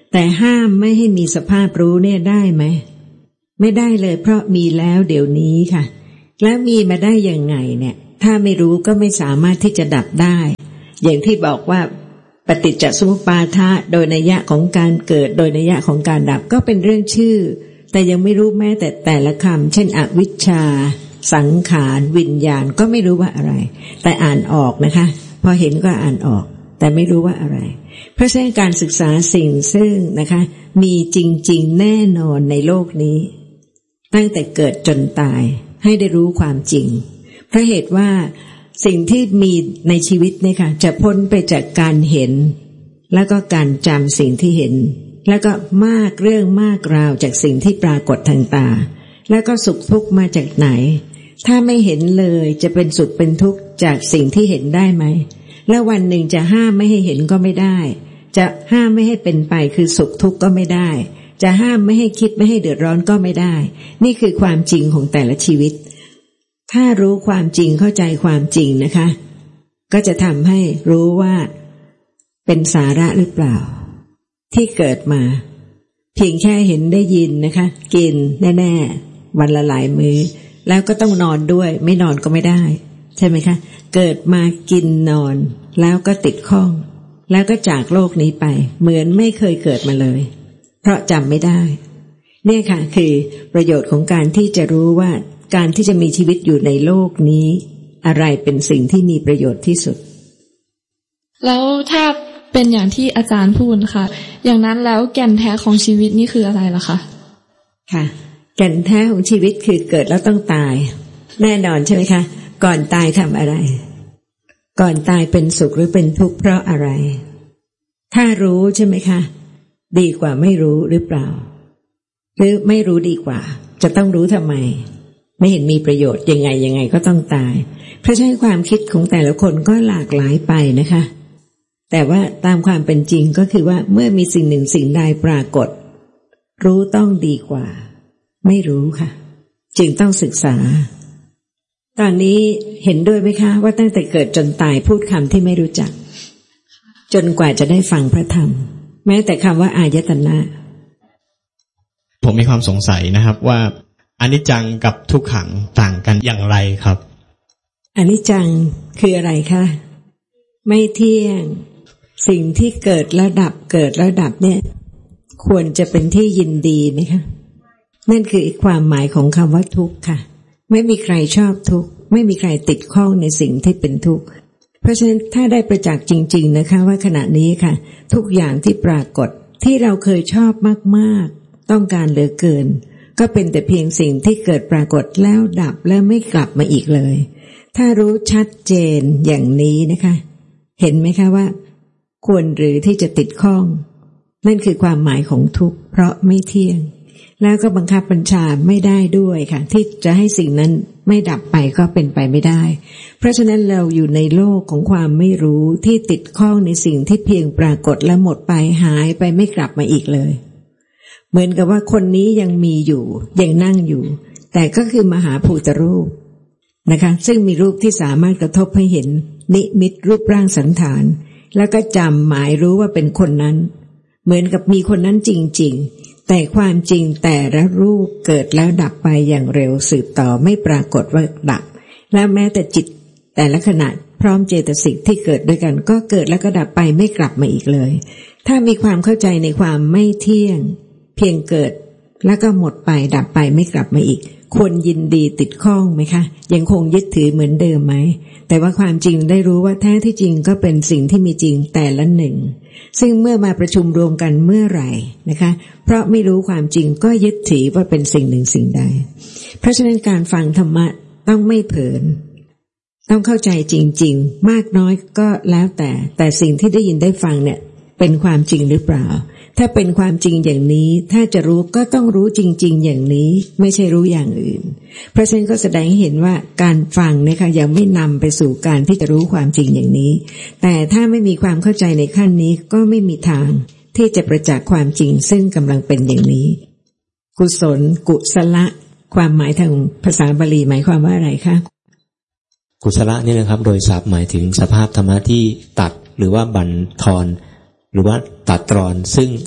แต่ห้ามไม่ให้มีสภาพรู้เนี่ยได้ไหมไม่ได้เลยเพราะมีแล้วเดี๋ยวนี้ค่ะแล้วมีมาได้ยังไงเนี่ยถ้าไม่รู้ก็ไม่สามารถที่จะดับได้อย่างที่บอกว่าปฏิจจสมุปบาทะโดยนัยยะของการเกิดโดยนัยยะของการดับก็เป็นเรื่องชื่อแต่ยังไม่รู้แม้แต่แต่ละคำเช่นอวิชชาสังขารวิญญาณก็ไม่รู้ว่าอะไรแต่อ่านออกนะคะพอเห็นก็อ่านออกแต่ไม่รู้ว่าอะไรเพราะฉะนั้นการศึกษาสิ่งซึ่งนะคะมีจริงๆแน่นอนในโลกนี้ตั้งแต่เกิดจนตายให้ได้รู้ความจริงเพราะเหตุว่าสิ่งที่มีในชีวิตเนี่ยค่ะจะพ้นไปจากการเห็นแล้วก็การจำสิ่งที่เห็นแล้วก็มากเรื่องมากราวจากสิ่งที่ปรากฏทางตาแล้วก็สุขทุกข์มาจากไหนถ้าไม่เห็นเลยจะเป็นสุขเป็นทุกข์จากสิ่งที่เห็นได้ไหมแล้ววันหนึ่งจะห้ามไม่ให้เห็นก็ไม่ได้จะห้ามไม่ให้เป็นไปคือสุขทุกข์ก็ไม่ได้จะห้ามไม่ให้คิดไม่ให้เดือดร้อนก็ไม่ได้นี่คือความจริงของแต่ละชีวิตถ้ารู้ความจริงเข้าใจความจริงนะคะก็จะทำให้รู้ว่าเป็นสาระหรือเปล่าที่เกิดมาเพียงแค่เห็นได้ยินนะคะกินแน่ๆวันละหลายมื้อแล้วก็ต้องนอนด้วยไม่นอนก็ไม่ได้ใช่ไหมคะเกิดมากินนอนแล้วก็ติดข้องแล้วก็จากโลกนี้ไปเหมือนไม่เคยเกิดมาเลยเพราะจำไม่ได้เนี่ยค่ะคือประโยชน์ของการที่จะรู้ว่าการที่จะมีชีวิตอยู่ในโลกนี้อะไรเป็นสิ่งที่มีประโยชน์ที่สุดแล้วถ้าเป็นอย่างที่อาจารย์พูดค่ะอย่างนั้นแล้วแก่นแท้ของชีวิตนี่คืออะไรล่ะคะค่ะแก่นแท้ของชีวิตคือเกิดแล้วต้องตายแน่นอนใช่ไหมคะก่อนตายทำอะไรก่อนตายเป็นสุขหรือเป็นทุกข์เพราะอะไรถ้ารู้ใช่ไหมคะดีกว่าไม่รู้หรือเปล่าหรือไม่รู้ดีกว่าจะต้องรู้ทำไมไม่เห็นมีประโยชน์ยังไงยังไงก็ต้องตายเพราะฉะนั้นความคิดของแต่ละคนก็หลากหลายไปนะคะแต่ว่าตามความเป็นจริงก็คือว่าเมื่อมีสิ่งหนึ่งสิ่งใดปรากฏรู้ต้องดีกว่าไม่รู้ค่ะจึงต้องศึกษาตอนนี้เห็นด้วยไหมคะว่าตั้งแต่เกิดจนตายพูดคำที่ไม่รู้จักจนกว่าจะได้ฟังพระธรรมแม้แต่คำว่าอายตนะผมมีความสงสัยนะครับว่าอนิจจังกับทุกขังต่างกันอย่างไรครับอนิจจังคืออะไรคะไม่เที่ยงสิ่งที่เกิดแล้วดับเกิดแล้วดับเนี่ยควรจะเป็นที่ยินดีไหมคะนั่นคืออีกความหมายของคำว่าทุกข์ค่ะไม่มีใครชอบทุกข์ไม่มีใครติดข้องในสิ่งที่เป็นทุกข์เพราะฉะนั้นถ้าได้ประจักษ์จริงๆนะคะว่าขณะนี้ค่ะทุกอย่างที่ปรากฏที่เราเคยชอบมากๆต้องการเหลือเกินก็เป็นแต่เพียงสิ่งที่เกิดปรากฏแล้วดับแล้วไม่กลับมาอีกเลยถ้ารู้ชัดเจนอย่างนี้นะคะเห็นไหมคะว่าควรหรือที่จะติดข้องนั่นคือความหมายของทุกข์เพราะไม่เที่ยงแล้วก็บังคับบัญชาไม่ได้ด้วยค่ะที่จะให้สิ่งนั้นไม่ดับไปก็เป็นไปไม่ได้เพราะฉะนั้นเราอยู่ในโลกของความไม่รู้ที่ติดข้องในสิ่งที่เพียงปรากฏแล้วหมดไปหายไปไม่กลับมาอีกเลยเหมือนกับว่าคนนี้ยังมีอยู่ยังนั่งอยู่แต่ก็คือมหาภูตรูปนะคะซึ่งมีรูปที่สามารถกระทบให้เห็นนิมิตรูปร่างสันฐานแล้วก็จำหมายรู้ว่าเป็นคนนั้นเหมือนกับมีคนนั้นจริงๆแต่ความจริงแต่ละรูปเกิดแล้วดับไปอย่างเร็วสืบต่อไม่ปรากฏว่าดับและแม้แต่จิตแต่ละขณะพร้อมเจตสิกที่เกิดด้วยกันก็เกิดแล้วก็ดับไปไม่กลับมาอีกเลยถ้ามีความเข้าใจในความไม่เที่ยงเพียงเกิดแล้วก็หมดไปดับไปไม่กลับมาอีกควรยินดีติดข้องไหมคะยังคงยึดถือเหมือนเดิมไหมแต่ว่าความจริงได้รู้ว่าแท้ที่จริงก็เป็นสิ่งที่มีจริงแต่ละหนึ่งซึ่งเมื่อมาประชุมรวมกันเมื่อไหร่นะคะเพราะไม่รู้ความจริงก็ยึดถือว่าเป็นสิ่งหนึ่งสิ่งใดเพราะฉะนั้นการฟังธรรมะต้องไม่เผลอต้องเข้าใจจริงๆมากน้อยก็แล้วแต่แต่สิ่งที่ได้ยินได้ฟังเนี่ยเป็นความจริงหรือเปล่าถ้าเป็นความจริงอย่างนี้ถ้าจะรู้ก็ต้องรู้จริงๆอย่างนี้ไม่ใช่รู้อย่างอื่นเพราะฉะนั้นก็แสดงให้เห็นว่าการฟังนะคะยังไม่นำไปสู่การที่จะรู้ความจริงอย่างนี้แต่ถ้าไม่มีความเข้าใจในขั้นนี้ก็ไม่มีทางที่จะประจักษ์ความจริงซึ่งกำลังเป็นอย่างนี้กุศลกุศละความหมายทางภาษาบาลีหมายความว่าอะไรคะกุศละนี่นะครับโดยศัพท์หมายถึงสภาพธรรมะที่ตัดหรือว่าบั่นทอนหรือว่าตัดตรอนซึ่ง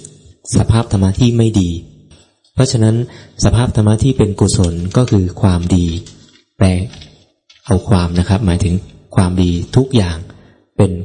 สภาพธรรมะที่ไม่ดีเพราะฉะนั้นสภาพธรรมะที่เป็นกุศลก็คือความดีแปลเอาความนะครับหมายถึงความดีทุกอย่างเป็น